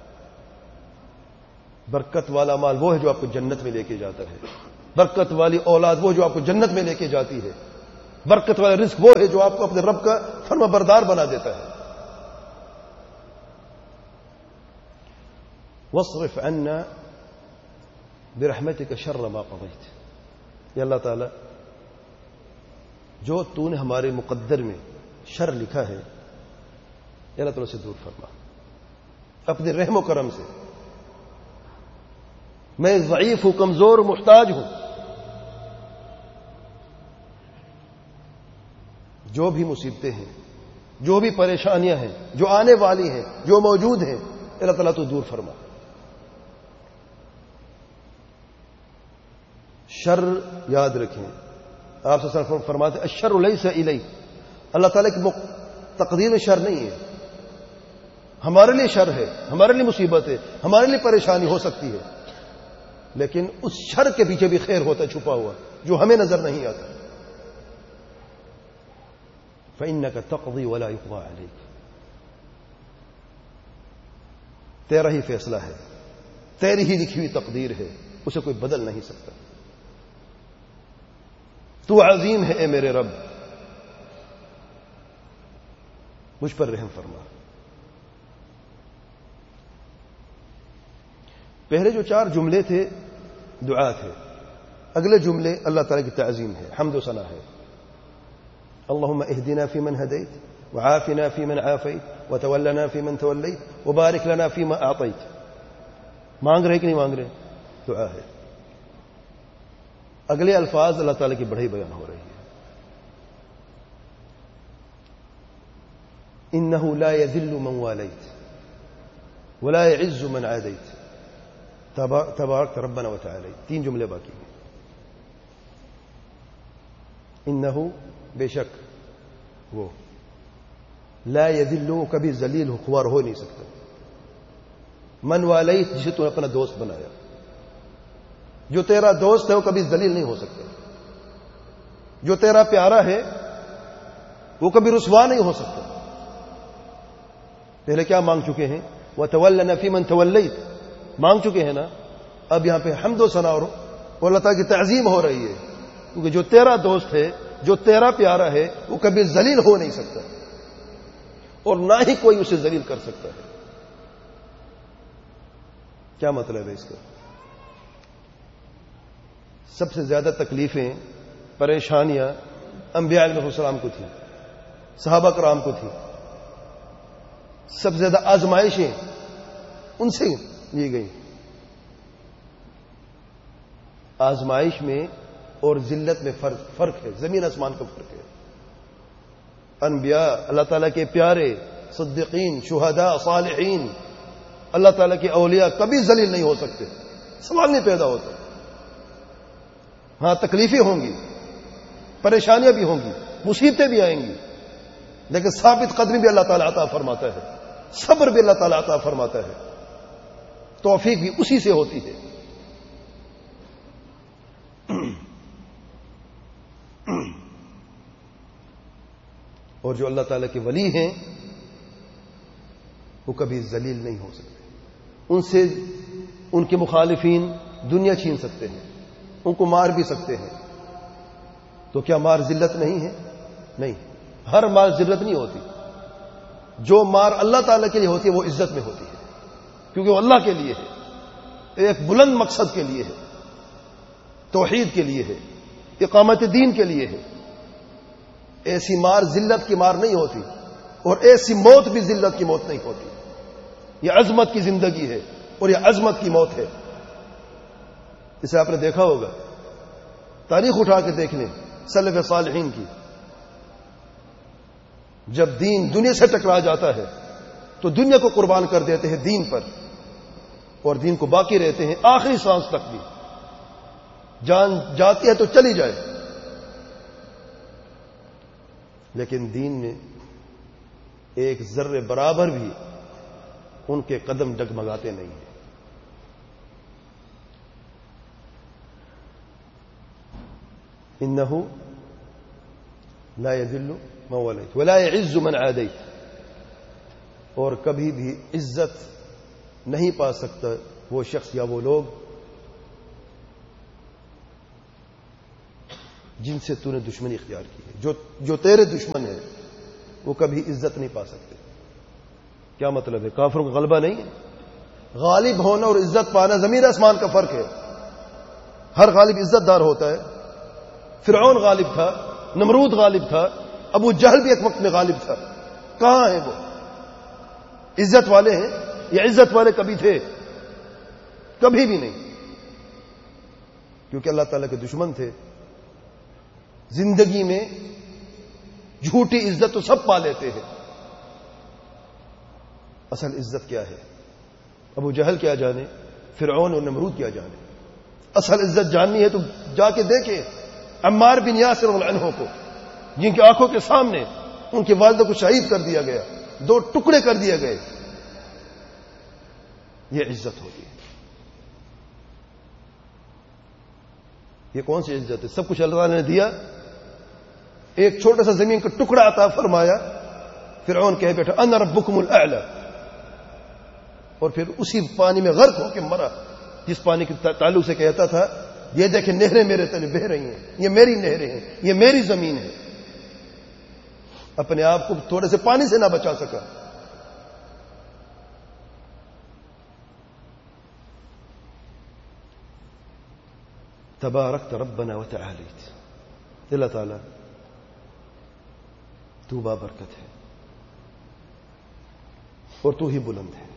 Speaker 1: برکت والا مال وہ ہے جو آپ کو جنت میں لے کے جاتا ہے. برکت والی اولاد وہ جو آپ کو جنت میں لے کے جاتی ہے. برکت والا رزق وہ ہے جو آپ کو اپنے رب کا فرما بردار بنا دیتا ہے. واصرف عنا برحمتك شر ما قضيت. یا اللہ تعالی جو تو نے ہمارے مقدر میں شر لکھا ہے یا اللہ تعالی سے دور فرما اپنے رحم و کرم سے. میں ضعیف ہوں، کمزور محتاج ہوں. جو بھی مصیبتیں ہیں، جو بھی پریشانیاں ہیں، جو آنے والی ہیں، جو موجود ہیں، اللہ تعالیٰ تو دور فرما. شر یاد رکھیں، آپ صلی اللہ علیہ وسلم فرماتے ہیں الشر لیس الیک. اللہ تعالیٰ کی تقدیر میں شر نہیں ہے. ہمارے لیے شر ہے، ہمارے لیے مصیبت ہے، ہمارے لیے پریشانی ہو سکتی ہے، لیکن اس شر کے پیچھے بھی خیر ہوتا ہے چھپا ہوا جو ہمیں نظر نہیں آتا. فإنك تقضي ولا يقضى عليك. تیرا ہی فیصلہ ہے، تیری ہی لکھی ہوئی تقدیر ہے، اسے کوئی بدل نہیں سکتا. تو عظیم ہے اے میرے رب، مجھ پر رحم فرما. پہلے جو چار جملے تھے دعا تھے، اگلے جملے اللہ تعالی کی تعظیم ہے، حمد و ثنا ہے. اللهم اهدنا فيمن هديت وعافنا فيمن عافيت وتولنا فيمن توليت وبارك لنا فيما اعطيت. مانگ رہے کہ نہیں مانگ رہے؟ دعا ہے. اگلے الفاظ اللہ تعالی کی بڑائی بیان ہو رہی ہے. انه لا يذل من واليت ولا يعز من عاديت تبارک ربنا وتعالی. تین جملے باقی ہیں. انه بے شک وہ لا یذل، کبھی ذلیل خوار ہو نہیں سکتا. من والیت، جسے تو نے اپنا دوست بنایا، جو تیرا دوست ہے وہ کبھی ذلیل نہیں ہو سکتا. جو تیرا پیارا ہے وہ کبھی رسوا نہیں ہو سکتا. پہلے کیا مانگ چکے ہیں؟ وتولنا فیمن تولیت مانگ چکے ہیں نا. اب یہاں پہ حمد و ثنا اور اللہ تعالیٰ کی تعظیم ہو رہی ہے، کیونکہ جو تیرا دوست ہے، جو تیرا پیارا ہے، وہ کبھی ذلیل ہو نہیں سکتا اور نہ ہی کوئی اسے ذلیل کر سکتا ہے. کیا مطلب ہے اس کا؟ سب سے زیادہ تکلیفیں، پریشانیاں انبیاء علیہ السلام کو تھیں، صحابہ کرام کو تھیں. سب سے زیادہ آزمائشیں ان سے لی گئی. آزمائش میں اور ذلت میں فرق فرق ہے، زمین آسمان کا فرق ہے. انبیاء، اللہ تعالیٰ کے پیارے، صدیقین، شہداء، صالحین، اللہ تعالیٰ کے اولیاء کبھی ذلیل نہیں ہو سکتے. سوال نہیں پیدا ہوتا. ہاں تکلیفیں ہوں گی، پریشانیاں بھی ہوں گی، مصیبتیں بھی آئیں گی، لیکن ثابت قدمی بھی اللہ تعالیٰ عطا فرماتا ہے، صبر بھی اللہ تعالیٰ عطا فرماتا ہے، توفیق بھی اسی سے ہوتی ہے. اور جو اللہ تعالیٰ کے ولی ہیں وہ کبھی ذلیل نہیں ہو سکتے. ان سے ان کے مخالفین دنیا چھین سکتے ہیں، ان کو مار بھی سکتے ہیں. تو کیا مار ذلت نہیں ہے؟ نہیں، ہر مار ذلت نہیں ہوتی. جو مار اللہ تعالیٰ کے لیے ہوتی ہے وہ عزت میں ہوتی ہے، کیونکہ وہ اللہ کے لیے ہے، ایک بلند مقصد کے لیے ہے، توحید کے لیے ہے، اقامت دین کے لیے ہے. ایسی مار ذلت کی مار نہیں ہوتی، اور ایسی موت بھی ذلت کی موت نہیں ہوتی. یہ عظمت کی زندگی ہے اور یہ عظمت کی موت ہے. اسے آپ نے دیکھا ہوگا، تاریخ اٹھا کے دیکھ لیں سلف صالحین کی. جب دین دنیا سے ٹکرا جاتا ہے تو دنیا کو قربان کر دیتے ہیں دین پر، اور دین کو باقی رہتے ہیں آخری سانس تک بھی. جان جاتی ہے تو چلی جائے، لیکن دین میں ایک ذرے برابر بھی ان کے قدم ڈگمگاتے نہیں ہیں. انه لا يذل من وليت ولا يعز من عاديت. اور کبھی بھی عزت نہیں پا سکتا وہ شخص یا وہ لوگ جن سے تو نے دشمنی اختیار کی ہے. جو جو تیرے دشمن ہیں وہ کبھی عزت نہیں پا سکتے. کیا مطلب ہے؟ کافروں کا غلبہ نہیں ہے، غالب ہونا اور عزت پانا زمین آسمان کا فرق ہے. ہر غالب عزت دار ہوتا ہے. فرعون غالب تھا, نمرود غالب تھا, ابو جہل بھی ایک وقت میں غالب تھا. کہاں ہیں وہ؟ عزت والے ہیں؟ یہ عزت والے کبھی تھے؟ کبھی بھی نہیں, کیونکہ اللہ تعالیٰ کے دشمن تھے. زندگی میں جھوٹی عزت تو سب پا لیتے ہیں. اصل عزت کیا ہے؟ ابو جہل کیا جانے, فرعون اور نمرود کیا جانے. اصل عزت جاننی ہے تو جا کے دیکھیں عمار بن یاسر رضی اللہ عنہ کو, جن کی آنکھوں کے سامنے ان کے والدہ کو شہید کر دیا گیا, دو ٹکڑے کر دیے گئے. یہ عزت ہوتی ہے. یہ کون سی عزت ہے؟ سب کچھ اللہ تعالیٰ نے دیا, ایک چھوٹا سا زمین کا ٹکڑا عطا فرمایا. فرعون کہہ بیٹھا انا ربکم الاعلی, اور پھر اسی پانی میں غرق ہو کے مرا جس پانی کے تعلق سے کہتا تھا یہ دیکھیں نہریں میرے تلے بہہ رہی ہیں, یہ میری نہریں ہیں, یہ میری زمین ہے. اپنے آپ کو تھوڑے سے پانی سے نہ بچا سکا. تبارکت ربنا وتعالیت. اللہ تعالی تو بابرکت ہے اور تو ہی بلند ہے.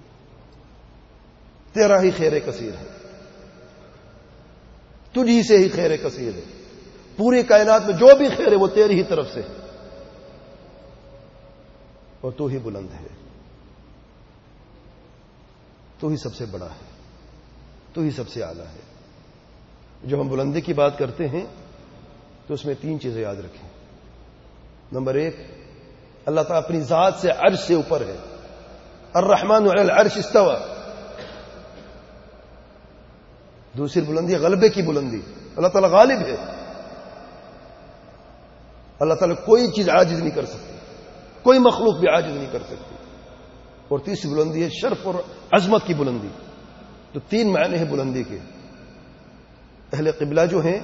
Speaker 1: تیرا ہی خیر کثیر ہے, تجھی سے ہی خیر کثیر ہے. پوری کائنات میں جو بھی خیر ہے وہ تیری ہی طرف سے ہے, اور تو ہی بلند ہے, تو ہی سب سے بڑا ہے, تو ہی سب سے اعلیٰ ہے. جب ہم بلندی کی بات کرتے ہیں تو اس میں تین چیزیں یاد رکھیں. نمبر ایک, اللہ تعالیٰ اپنی ذات سے عرش سے اوپر ہے. الرحمن علی العرش استوى. دوسری بلندی غلبے کی بلندی, اللہ تعالیٰ غالب ہے. اللہ تعالیٰ کوئی چیز عاجز نہیں کر سکتی, کوئی مخلوق بھی عاجز نہیں کر سکتی. اور تیسری بلندی ہے شرف اور عظمت کی بلندی. تو تین معنی ہیں بلندی کے. اہل قبلہ جو ہیں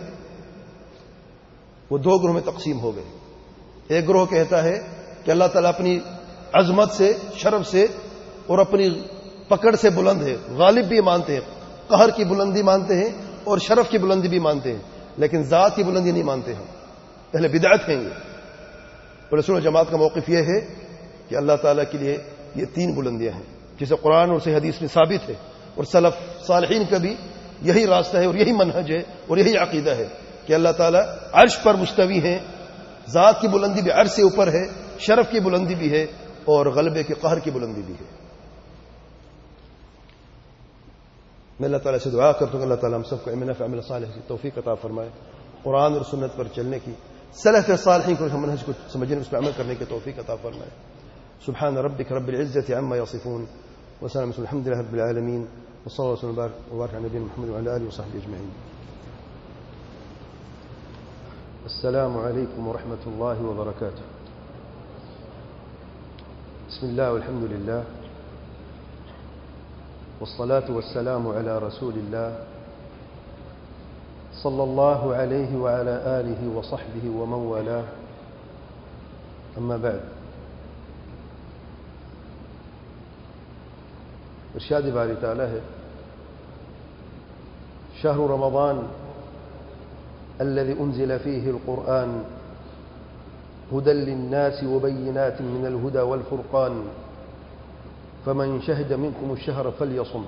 Speaker 1: وہ دو گروہ میں تقسیم ہو گئے. ایک گروہ کہتا ہے کہ اللہ تعالیٰ اپنی عظمت سے, شرف سے اور اپنی پکڑ سے بلند ہے. غالب بھی مانتے ہیں, قہر کی بلندی مانتے ہیں اور شرف کی بلندی بھی مانتے ہیں, لیکن ذات کی بلندی نہیں مانتے ہیں. اہل بدعت ہیں یہ. اور رسول و جماعت کا موقف یہ ہے کہ اللہ تعالیٰ کے لیے یہ تین بلندیاں ہیں, جسے قرآن اور صحیح حدیث میں ثابت ہے, اور سلف صالحین کا بھی یہی راستہ ہے اور یہی منہج ہے اور یہی عقیدہ ہے کہ اللہ تعالیٰ عرش پر مستوی ہیں. ذات کی بلندی بھی عرش سے اوپر ہے, شرف کی بلندی بھی ہے, اور غلبے کے قہر کی بلندی بھی ہے. میں اللہ تعالیٰ سے دعا کرتا ہوں کہ اللہ تعالیٰ ہم سب کو علم نافع عمل صالح کی توفیق عطا فرمائے, قرآن اور سنت پر چلنے کی, سلف صالحین کو منہج کو سمجھنے, اس پر عمل کرنے کی توفیق عطا فرمائے. سبحان ربک رب العزة عما يصفون وسلام الحمد لله رب العالمين وصلى الله وسلم وبارك على نبينا محمد وعلى آله وصحبه أجمعين. السلام عليكم ورحمة الله وبركاته. بسم الله والحمد لله والصلاة والسلام على رسول الله صلى الله عليه وعلى آله وصحبه ومن والاه. أما بعد, ارشاد باری تعالی ہے شهر رمضان الذي أنزل فيه القرآن هدى للناس وبينات من الهدى والفرقان فمن شهد منكم الشهر فليصم.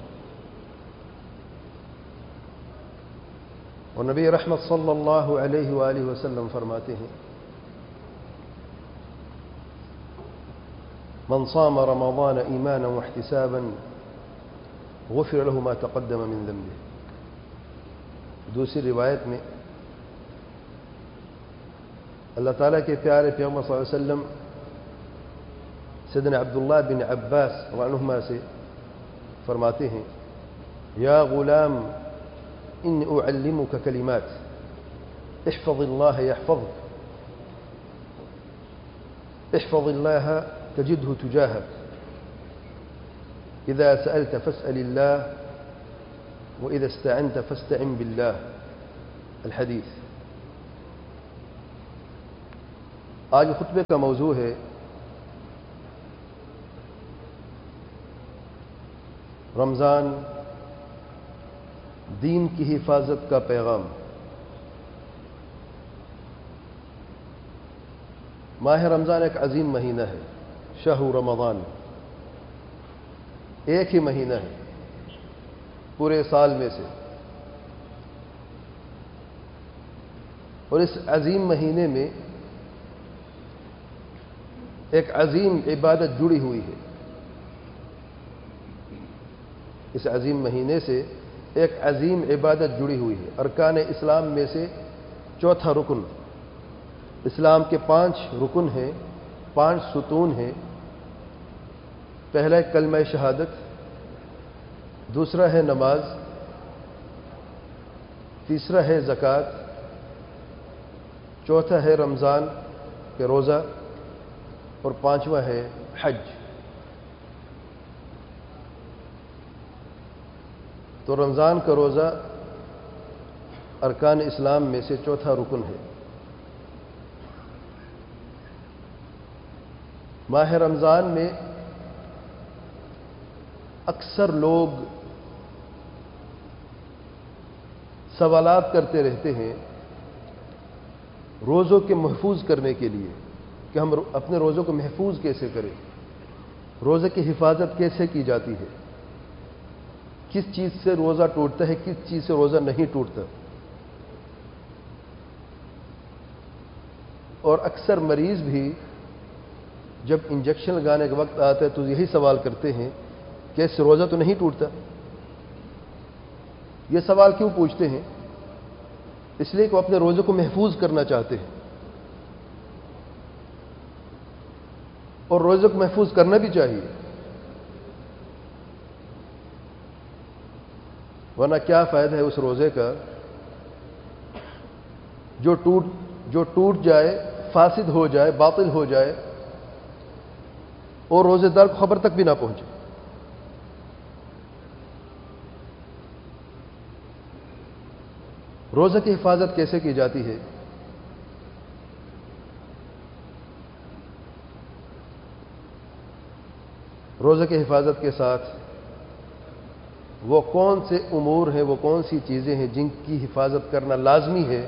Speaker 1: اور نبی رحمت صلی اللہ علیہ وآلہ وسلم فرماتے ہیں من صام رمضان ایمانا واحتسابا غفر له ما تقدم من ذنبه. دوسری روایت میں اللہ تعالیٰ کے پیارے پیغمبر صلی اللہ علیہ وسلم سیدنا عبداللہ بن عباس رضی اللہ عنہما سے فرماتے ہیں یا غلام انی اعلمک کلمات احفظ اللہ یحفظک احفظ اللہ تجده تجاهك إذا سألت فاسأل الله وإذا استعنت فاستعن بالله. الحدیث. آج خطبے کا موضوع ہے رمضان دین کی حفاظت کا پیغام۔ ماہ رمضان ایک عظیم مہینہ ہے، شہر رمضان ایک ہی مہینہ ہے پورے سال میں سے، اور اس عظیم مہینے میں ایک عظیم عبادت جڑی ہوئی ہے۔ اس عظیم مہینے سے ایک عظیم عبادت جڑی ہوئی ہے، ارکان اسلام میں سے چوتھا رکن۔ اسلام کے پانچ رکن ہیں، پانچ ستون ہیں۔ پہلا ہے کلمہ شہادت، دوسرا ہے نماز، تیسرا ہے زکوٰۃ، چوتھا ہے رمضان کے روزہ، اور پانچواں ہے حج۔ تو رمضان کا روزہ ارکان اسلام میں سے چوتھا رکن ہے۔ ماہ رمضان میں اکثر لوگ سوالات کرتے رہتے ہیں روزوں کے محفوظ کرنے کے لیے کہ ہم اپنے روزوں کو محفوظ کیسے کریں، روزے کی حفاظت کیسے کی جاتی ہے، کس چیز سے روزہ ٹوٹتا ہے، کس چیز سے روزہ نہیں ٹوٹتا۔ اور اکثر مریض بھی جب انجیکشن لگانے کا وقت آتا ہے تو یہی سوال کرتے ہیں کہ اس سے روزہ تو نہیں ٹوٹتا۔ یہ سوال کیوں پوچھتے ہیں؟ اس لیے کہ وہ اپنے روزے کو محفوظ کرنا چاہتے ہیں، اور روزے کو محفوظ کرنا بھی چاہیے، ورنہ کیا فائدہ ہے اس روزے کا جو ٹوٹ جو ٹوٹ جائے، فاسد ہو جائے، باطل ہو جائے، اور روزے دار کو خبر تک بھی نہ پہنچے۔ روزے کی حفاظت کیسے کی جاتی ہے؟ روزے کی حفاظت کے ساتھ وہ کون سے امور ہیں، وہ کون سی چیزیں ہیں جن کی حفاظت کرنا لازمی ہے؟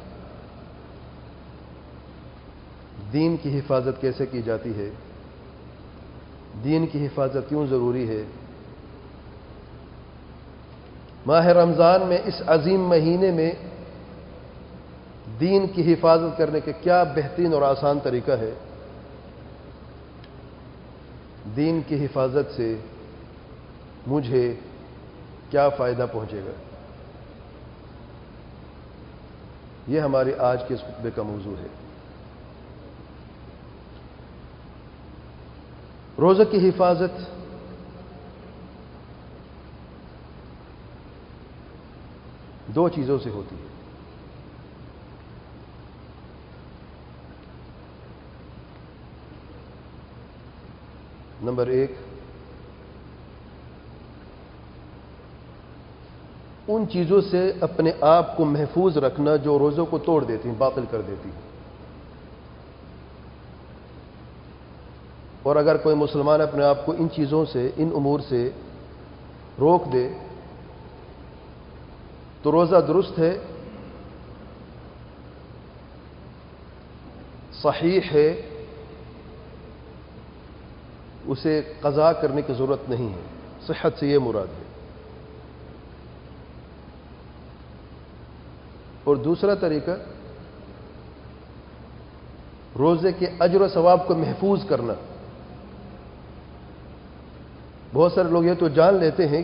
Speaker 1: دین کی حفاظت کیسے کی جاتی ہے؟ دین کی حفاظت کیوں ضروری ہے؟ ماہ رمضان میں اس عظیم مہینے میں دین کی حفاظت کرنے کے کیا بہترین اور آسان طریقہ ہے؟ دین کی حفاظت سے مجھے کیا فائدہ پہنچے گا؟ یہ ہماری آج کے اس خطبے کا موضوع ہے۔ روزے کی حفاظت دو چیزوں سے ہوتی ہے۔ نمبر ایک، ان چیزوں سے اپنے آپ کو محفوظ رکھنا جو روزوں کو توڑ دیتی ہیں، باطل کر دیتی ہیں۔ اور اگر کوئی مسلمان اپنے آپ کو ان چیزوں سے، ان امور سے روک دے تو روزہ درست ہے، صحیح ہے، اسے قضا کرنے کی ضرورت نہیں ہے۔ صحت سے یہ مراد ہے۔ اور دوسرا طریقہ، روزے کے اجر و ثواب کو محفوظ کرنا۔ بہت سارے لوگ یہ تو جان لیتے ہیں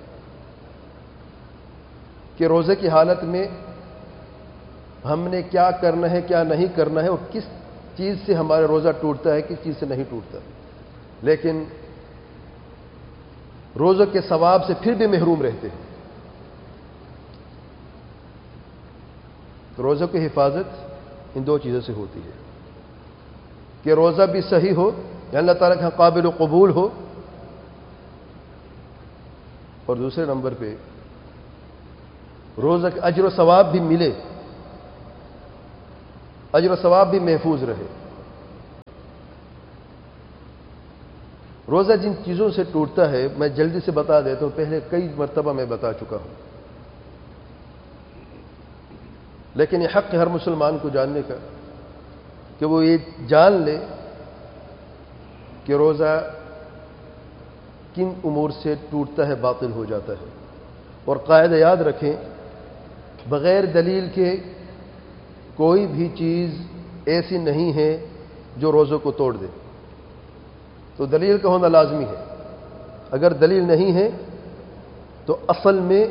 Speaker 1: کہ روزے کی حالت میں ہم نے کیا کرنا ہے، کیا نہیں کرنا ہے، اور کس چیز سے ہمارا روزہ ٹوٹتا ہے، کس چیز سے نہیں ٹوٹتا، لیکن روزے کے ثواب سے پھر بھی محروم رہتے ہیں۔ تو روزے کی حفاظت ان دو چیزوں سے ہوتی ہے کہ روزہ بھی صحیح ہو، یا اللہ تعالیٰ کے قابل و قبول ہو، اور دوسرے نمبر پہ روزہ کے اجر و ثواب بھی ملے، اجر و ثواب بھی محفوظ رہے۔ روزہ جن چیزوں سے ٹوٹتا ہے میں جلدی سے بتا دیتا ہوں، پہلے کئی مرتبہ میں بتا چکا ہوں، لیکن یہ حق ہے ہر مسلمان کو جاننے کا کہ وہ یہ جان لے کہ روزہ کن امور سے ٹوٹتا ہے، باطل ہو جاتا ہے۔ اور قاعدہ یاد رکھیں، بغیر دلیل کے کوئی بھی چیز ایسی نہیں ہے جو روزوں کو توڑ دے، تو دلیل کا ہونا لازمی ہے۔ اگر دلیل نہیں ہے تو اصل میں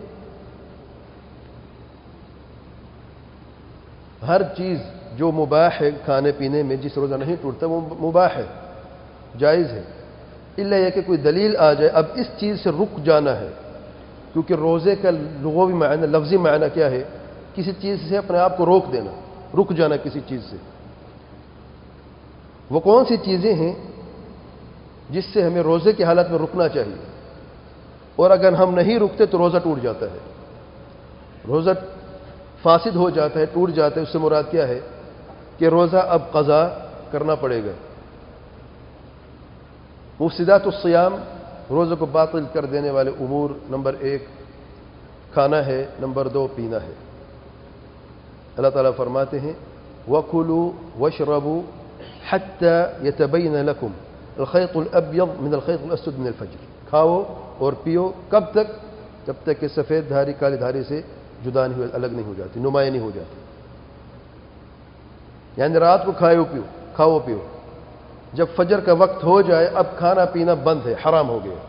Speaker 1: ہر چیز جو مباح ہے کھانے پینے میں، جس روزہ نہیں ٹوٹتا وہ مباح ہے، جائز ہے، الا یہ کہ کوئی دلیل آ جائے۔ اب اس چیز سے رک جانا ہے، کیونکہ روزے کا لغوی معنی، لفظی معنی کیا ہے؟ کسی چیز سے اپنے آپ کو روک دینا، رک جانا کسی چیز سے۔ وہ کون سی چیزیں ہیں جس سے ہمیں روزے کی حالت میں رکنا چاہیے؟ اور اگر ہم نہیں رکتے تو روزہ ٹوٹ جاتا ہے، روزہ فاسد ہو جاتا ہے، ٹوٹ جاتا ہے۔ اس سے مراد کیا ہے کہ روزہ اب قضا کرنا پڑے گا۔ مفسدات الصیام، روزے کو باطل کر دینے والے امور، نمبر ایک کھانا ہے، نمبر دو پینا ہے۔ اللہ تعالیٰ فرماتے ہیں وَكُلُوا وَاشْرَبُوا حَتَّى يَتَبَيَّنَ لَكُمْ الْخَيْطُ الْأَبْيَضُ مِنَ الْخَيْطِ الْأَسْوَدِ مِنَ الْفَجْرِ۔ کھاؤ اور پیو، کب تک؟ جب تک کہ سفید دھاری کالی دھاری سے جدا نہیں، الگ نہیں ہو جاتی، نمایاں نہیں ہو جاتی۔ یعنی رات کو کھاؤ پیو، کھاؤ پیو، جب فجر کا وقت ہو جائے اب کھانا پینا بند ہے، حرام ہو گیا۔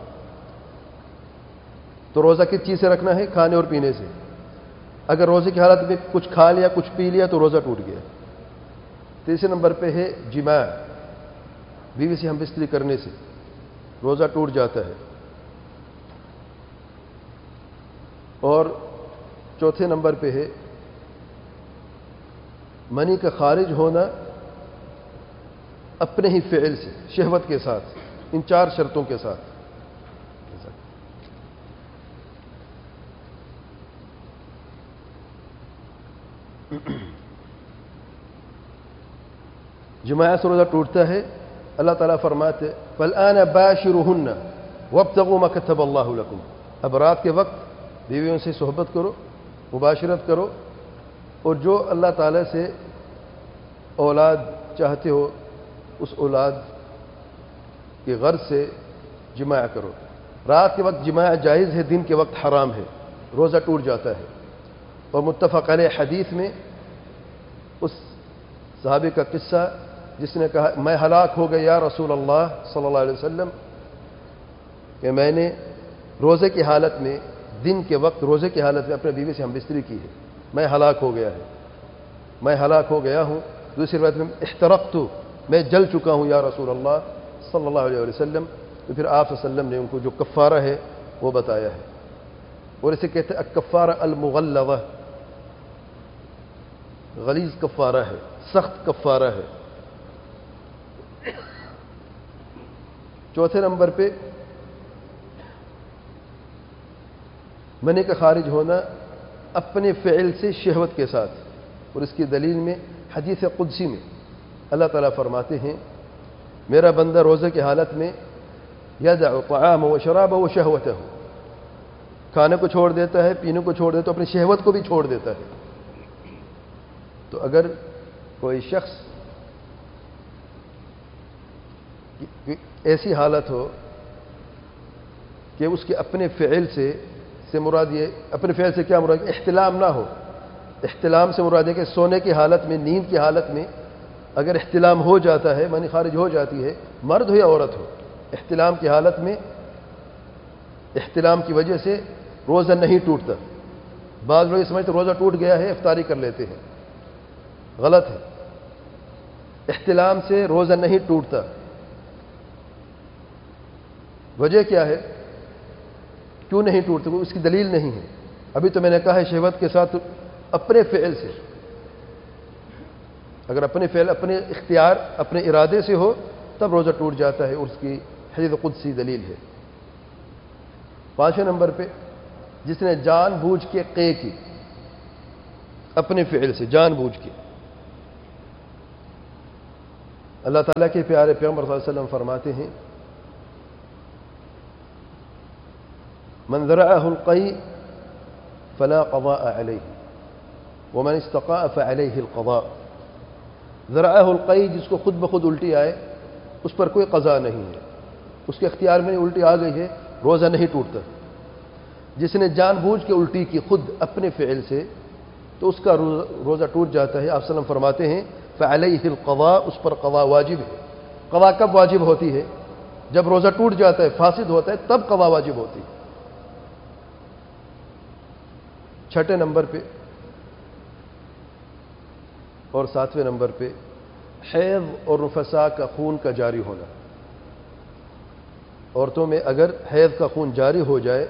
Speaker 1: تو روزہ کس چیز سے رکھنا ہے؟ کھانے اور پینے سے۔ اگر روزے کی حالت میں کچھ کھا لیا، کچھ پی لیا تو روزہ ٹوٹ گیا۔ تیسرے نمبر پہ ہے جماع، بیوی سے ہم بستری کرنے سے روزہ ٹوٹ جاتا ہے۔ اور چوتھے نمبر پہ ہے منی کا خارج ہونا اپنے ہی فعل سے، شہوت کے ساتھ، ان چار شرطوں کے ساتھ۔ جماع سے روزہ ٹوٹتا ہے۔ اللہ تعالیٰ فرماتے فَالْآنَ بَاشِرُهُنَّ وَابْتَغُوا مَا كَتَبَ اللَّهُ لَكُمْ۔ اب رات کے وقت بیویوں سے صحبت کرو، مباشرت کرو، اور جو اللہ تعالیٰ سے اولاد چاہتے ہو اس اولاد کی غرض سے جماع کرو۔ رات کے وقت جماع جائز ہے، دن کے وقت حرام ہے، روزہ ٹوٹ جاتا ہے۔ اور متفق علیہ حدیث میں اس صحابی کا قصہ جس نے کہا میں ہلاک ہو گیا یا رسول اللہ صلی اللہ علیہ وسلم، کہ میں نے روزے کی حالت میں، دن کے وقت روزے کی حالت میں اپنے بیوی سے ہم بستری کی ہے، میں ہلاک ہو گیا ہے، میں ہلاک ہو گیا ہوں۔ دوسری روایت میں احترقت، میں جل چکا ہوں یا رسول اللہ صلی اللہ علیہ وسلم۔ تو پھر آپ صلی اللہ علیہ وسلم نے ان کو جو کفارہ ہے وہ بتایا ہے، اور اسے کہتے ہیں الکفارہ المغلظہ، غلیظ کفارہ ہے، سخت کفارہ ہے۔ چوتھے نمبر پہ منی کا خارج ہونا اپنے فعل سے شہوت کے ساتھ، اور اس کی دلیل میں حدیث قدسی میں اللہ تعالیٰ فرماتے ہیں میرا بندہ روزے کی حالت میں یدع طعامہ و شرابہ و شہوتہ، کھانے کو چھوڑ دیتا ہے، پینے کو چھوڑ دیتا ہے، اپنی شہوت کو بھی چھوڑ دیتا ہے۔ تو اگر کوئی شخص ایسی حالت ہو کہ اس کے اپنے فعل سے سے مراد یہ، اپنے فعل سے کیا مراد؟ احتلام نہ ہو۔ احتلام سے مراد ہے کہ سونے کی حالت میں، نیند کی حالت میں اگر احتلام ہو جاتا ہے، منی خارج ہو جاتی ہے، مرد ہو یا عورت ہو، احتلام کی حالت میں، احتلام کی وجہ سے روزہ نہیں ٹوٹتا۔ بعض لوگ سمجھتے روزہ ٹوٹ گیا ہے، افطاری کر لیتے ہیں، غلط ہے۔ احتلام سے روزہ نہیں ٹوٹتا۔ وجہ کیا ہے؟ کیوں نہیں ٹوٹتا؟ اس کی دلیل نہیں ہے۔ ابھی تو میں نے کہا ہے شہوت کے ساتھ، اپنے فعل سے، اگر اپنے فعل، اپنے اختیار، اپنے ارادے سے ہو تب روزہ ٹوٹ جاتا ہے، اور اس کی حدیث قدسی دلیل ہے۔ پانچویں نمبر پہ جس نے جان بوجھ کے قے کی، اپنے فعل سے جان بوجھ کے، اللہ تعالیٰ کے پیارے پیغمبر صلی اللہ علیہ وسلم فرماتے ہیں من ذرعه القيء فلا قضاء عليه ومن استقاء فعليه القضاء. ذرعه القيء جس کو خود بخود الٹی آئے اس پر کوئی قضا نہیں ہے، اس کے اختیار میں الٹی آ گئی ہے، روزہ نہیں ٹوٹتا. جس نے جان بوجھ کے الٹی کی خود اپنے فعل سے تو اس کا روزہ ٹوٹ جاتا ہے. آپ صلی اللہ علیہ وسلم فرماتے ہیں فعلیہ القضاء، اس پر قضا واجب ہے. قضا کب واجب ہوتی ہے؟ جب روزہ ٹوٹ جاتا ہے، فاسد ہوتا ہے، تب قضا واجب ہوتی ہے. چھٹے نمبر پہ اور ساتویں نمبر پہ حیض اور نفساء کا خون کا جاری ہونا. عورتوں میں اگر حیض کا خون جاری ہو جائے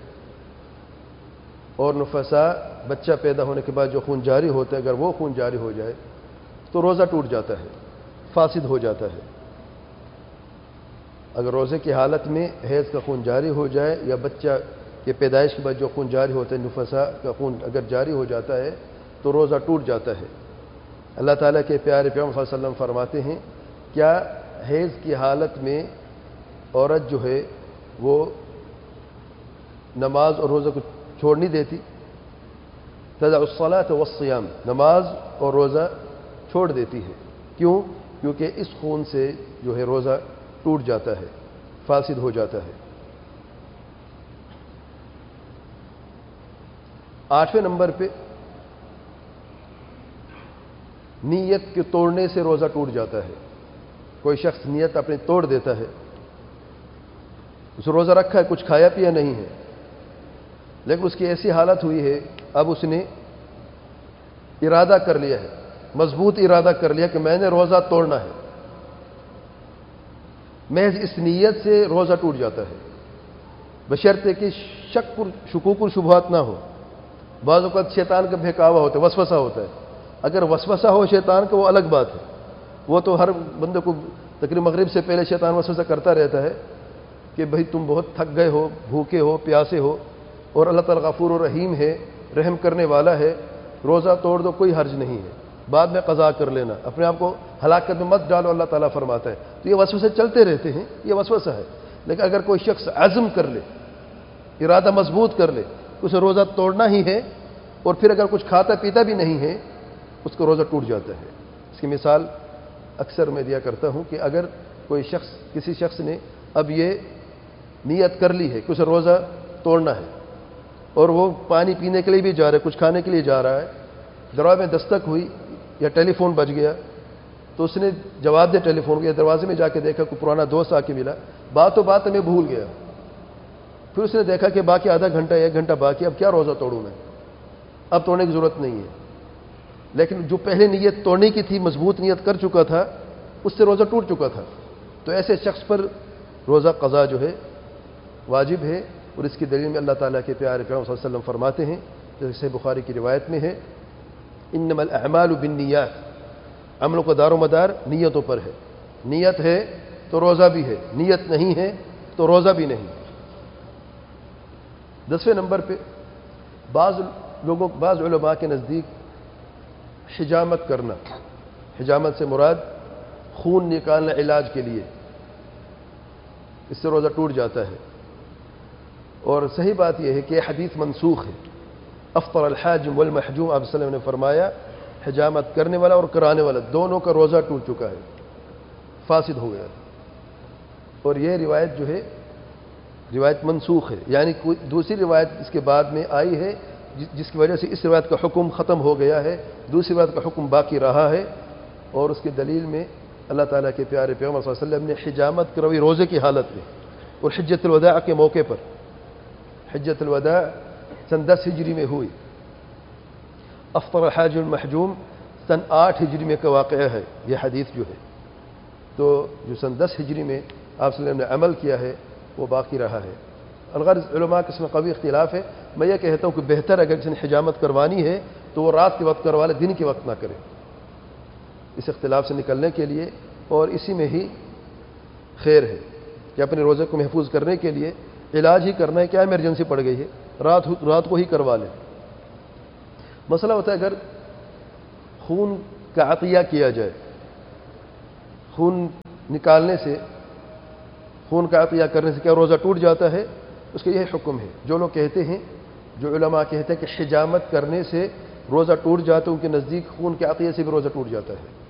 Speaker 1: اور نفساء بچہ پیدا ہونے کے بعد جو خون جاری ہوتا ہے اگر وہ خون جاری ہو جائے تو روزہ ٹوٹ جاتا ہے، فاسد ہو جاتا ہے. اگر روزے کی حالت میں حیض کا خون جاری ہو جائے یا بچہ کے پیدائش کے بعد جو خون جاری ہوتا ہے نفساء کا خون اگر جاری ہو جاتا ہے تو روزہ ٹوٹ جاتا ہے. اللہ تعالیٰ کے پیارے پیغمبر صلی اللہ علیہ وسلم فرماتے ہیں کیا حیض کی حالت میں عورت جو ہے وہ نماز اور روزہ کو چھوڑ نہیں دیتی؟ تدع الصلاۃ والصیام، نماز اور روزہ چھوڑ دیتی ہے. کیوں؟ کیونکہ اس خون سے جو ہے روزہ ٹوٹ جاتا ہے، فاسد ہو جاتا ہے. آٹھویں نمبر پہ نیت کے توڑنے سے روزہ ٹوٹ جاتا ہے. کوئی شخص نیت اپنی توڑ دیتا ہے، اس روزہ رکھا ہے، کچھ کھایا پیا نہیں ہے، لیکن اس کی ایسی حالت ہوئی ہے اب اس نے ارادہ کر لیا ہے، مضبوط ارادہ کر لیا کہ میں نے روزہ توڑنا ہے. محض اس نیت سے روزہ ٹوٹ جاتا ہے، بشرطے کہ شک شکوک و شبہات نہ ہو. بعض اوقات شیطان کا بہکاوا ہوتا ہے، وسوسہ ہوتا ہے. اگر وسوسہ ہو شیطان کا وہ الگ بات ہے، وہ تو ہر بندے کو تقریباً مغرب سے پہلے شیطان وسوسہ کرتا رہتا ہے کہ بھئی تم بہت تھک گئے ہو، بھوکے ہو، پیاسے ہو، اور اللہ تعالیٰ غفور و رحیم ہے، رحم کرنے والا ہے، روزہ توڑ دو، کوئی حرج نہیں ہے، بعد میں قضا کر لینا، اپنے آپ کو ہلاکت میں مت ڈالو، اللہ تعالیٰ فرماتا ہے. تو یہ وسوسے چلتے رہتے ہیں، یہ وسوسہ ہے. لیکن اگر کوئی شخص عزم کر لے، ارادہ مضبوط کر لے، اسے روزہ توڑنا ہی ہے، اور پھر اگر کچھ کھاتا پیتا بھی نہیں ہے اس کو روزہ ٹوٹ جاتا ہے. اس کی مثال اکثر میں دیا کرتا ہوں کہ اگر کوئی شخص کسی شخص نے اب یہ نیت کر لی ہے کہ اسے روزہ توڑنا ہے اور وہ پانی پینے کے لیے بھی جا رہا ہے، کچھ کھانے کے لیے جا رہا ہے، دروازے میں دستک ہوئی یا ٹیلی فون بج گیا تو اس نے جواب دے ٹیلی فون کو، یا دروازے میں جا کے دیکھا کوئی پرانا دوست آ کے ملا، بات و بات میں بھول گیا. پھر اس نے دیکھا کہ باقی آدھا گھنٹہ ایک گھنٹہ باقی، اب کیا روزہ توڑوں میں، اب توڑنے کی ضرورت نہیں ہے. لیکن جو پہلے نیت توڑنے کی تھی، مضبوط نیت کر چکا تھا، اس سے روزہ ٹوٹ چکا تھا. تو ایسے شخص پر روزہ قضا جو ہے واجب ہے. اور اس کی دلیل میں اللہ تعالیٰ کے پیارے پیغمبر صلی اللہ علیہ وسلم فرماتے ہیں جیسے بخاری کی روایت میں ہے انما الاعمال بالنیات، عملوں کا دار و مدار نیتوں پر ہے. نیت ہے تو روزہ بھی ہے، نیت نہیں ہے تو روزہ بھی نہیں. دسویں نمبر پہ بعض لوگوں بعض علماء کے نزدیک حجامت کرنا، حجامت سے مراد خون نکالنا علاج کے لیے، اس سے روزہ ٹوٹ جاتا ہے. اور صحیح بات یہ ہے کہ یہ حدیث منسوخ ہے. افطر الحاجم والمحجوم، آپ صلی اللہ علیہ وسلم نے فرمایا حجامت کرنے والا اور کرانے والا دونوں کا روزہ ٹوٹ چکا ہے، فاسد ہو گیا. اور یہ روایت جو ہے روایت منسوخ ہے، یعنی کوئی دوسری روایت اس کے بعد میں آئی ہے جس کی وجہ سے اس روایت کا حکم ختم ہو گیا ہے، دوسری روایت کا حکم باقی رہا ہے. اور اس کی دلیل میں اللہ تعالیٰ کے پیارے پیغمبر صلی اللہ علیہ وسلم نے حجامت کروی روزے کی حالت میں اور حجۃ الوداع کے موقع پر. حجۃ الوداع سن دس ہجری میں ہوئی، افطر الحاج المحجوم سن آٹھ ہجری میں کا واقعہ ہے یہ حدیث جو ہے. تو جو سن دس ہجری میں آپ صلی اللہ علیہ وسلم نے عمل کیا ہے وہ باقی رہا ہے. الغرض علماء کے اس میں قوی اختلاف ہے. میں یہ کہتا ہوں کہ بہتر اگر کسی نے حجامت کروانی ہے تو وہ رات کے وقت کروا لے، دن کے وقت نہ کرے، اس اختلاف سے نکلنے کے لیے. اور اسی میں ہی خیر ہے کہ اپنے روزے کو محفوظ کرنے کے لیے علاج ہی کرنا ہے. کیا ایمرجنسی پڑ گئی ہے، رات رات کو ہی کروا لیں. مسئلہ ہوتا ہے اگر خون کا عطیہ کیا جائے، خون نکالنے سے، خون کا عطیہ کرنے سے کیا روزہ ٹوٹ جاتا ہے؟ اس کا یہ حکم ہے. جو لوگ کہتے ہیں، جو علماء کہتے ہیں کہ حجامت کرنے سے روزہ ٹوٹ جاتا ہے، ان کے نزدیک خون کے عقیے سے بھی روزہ ٹوٹ جاتا ہے.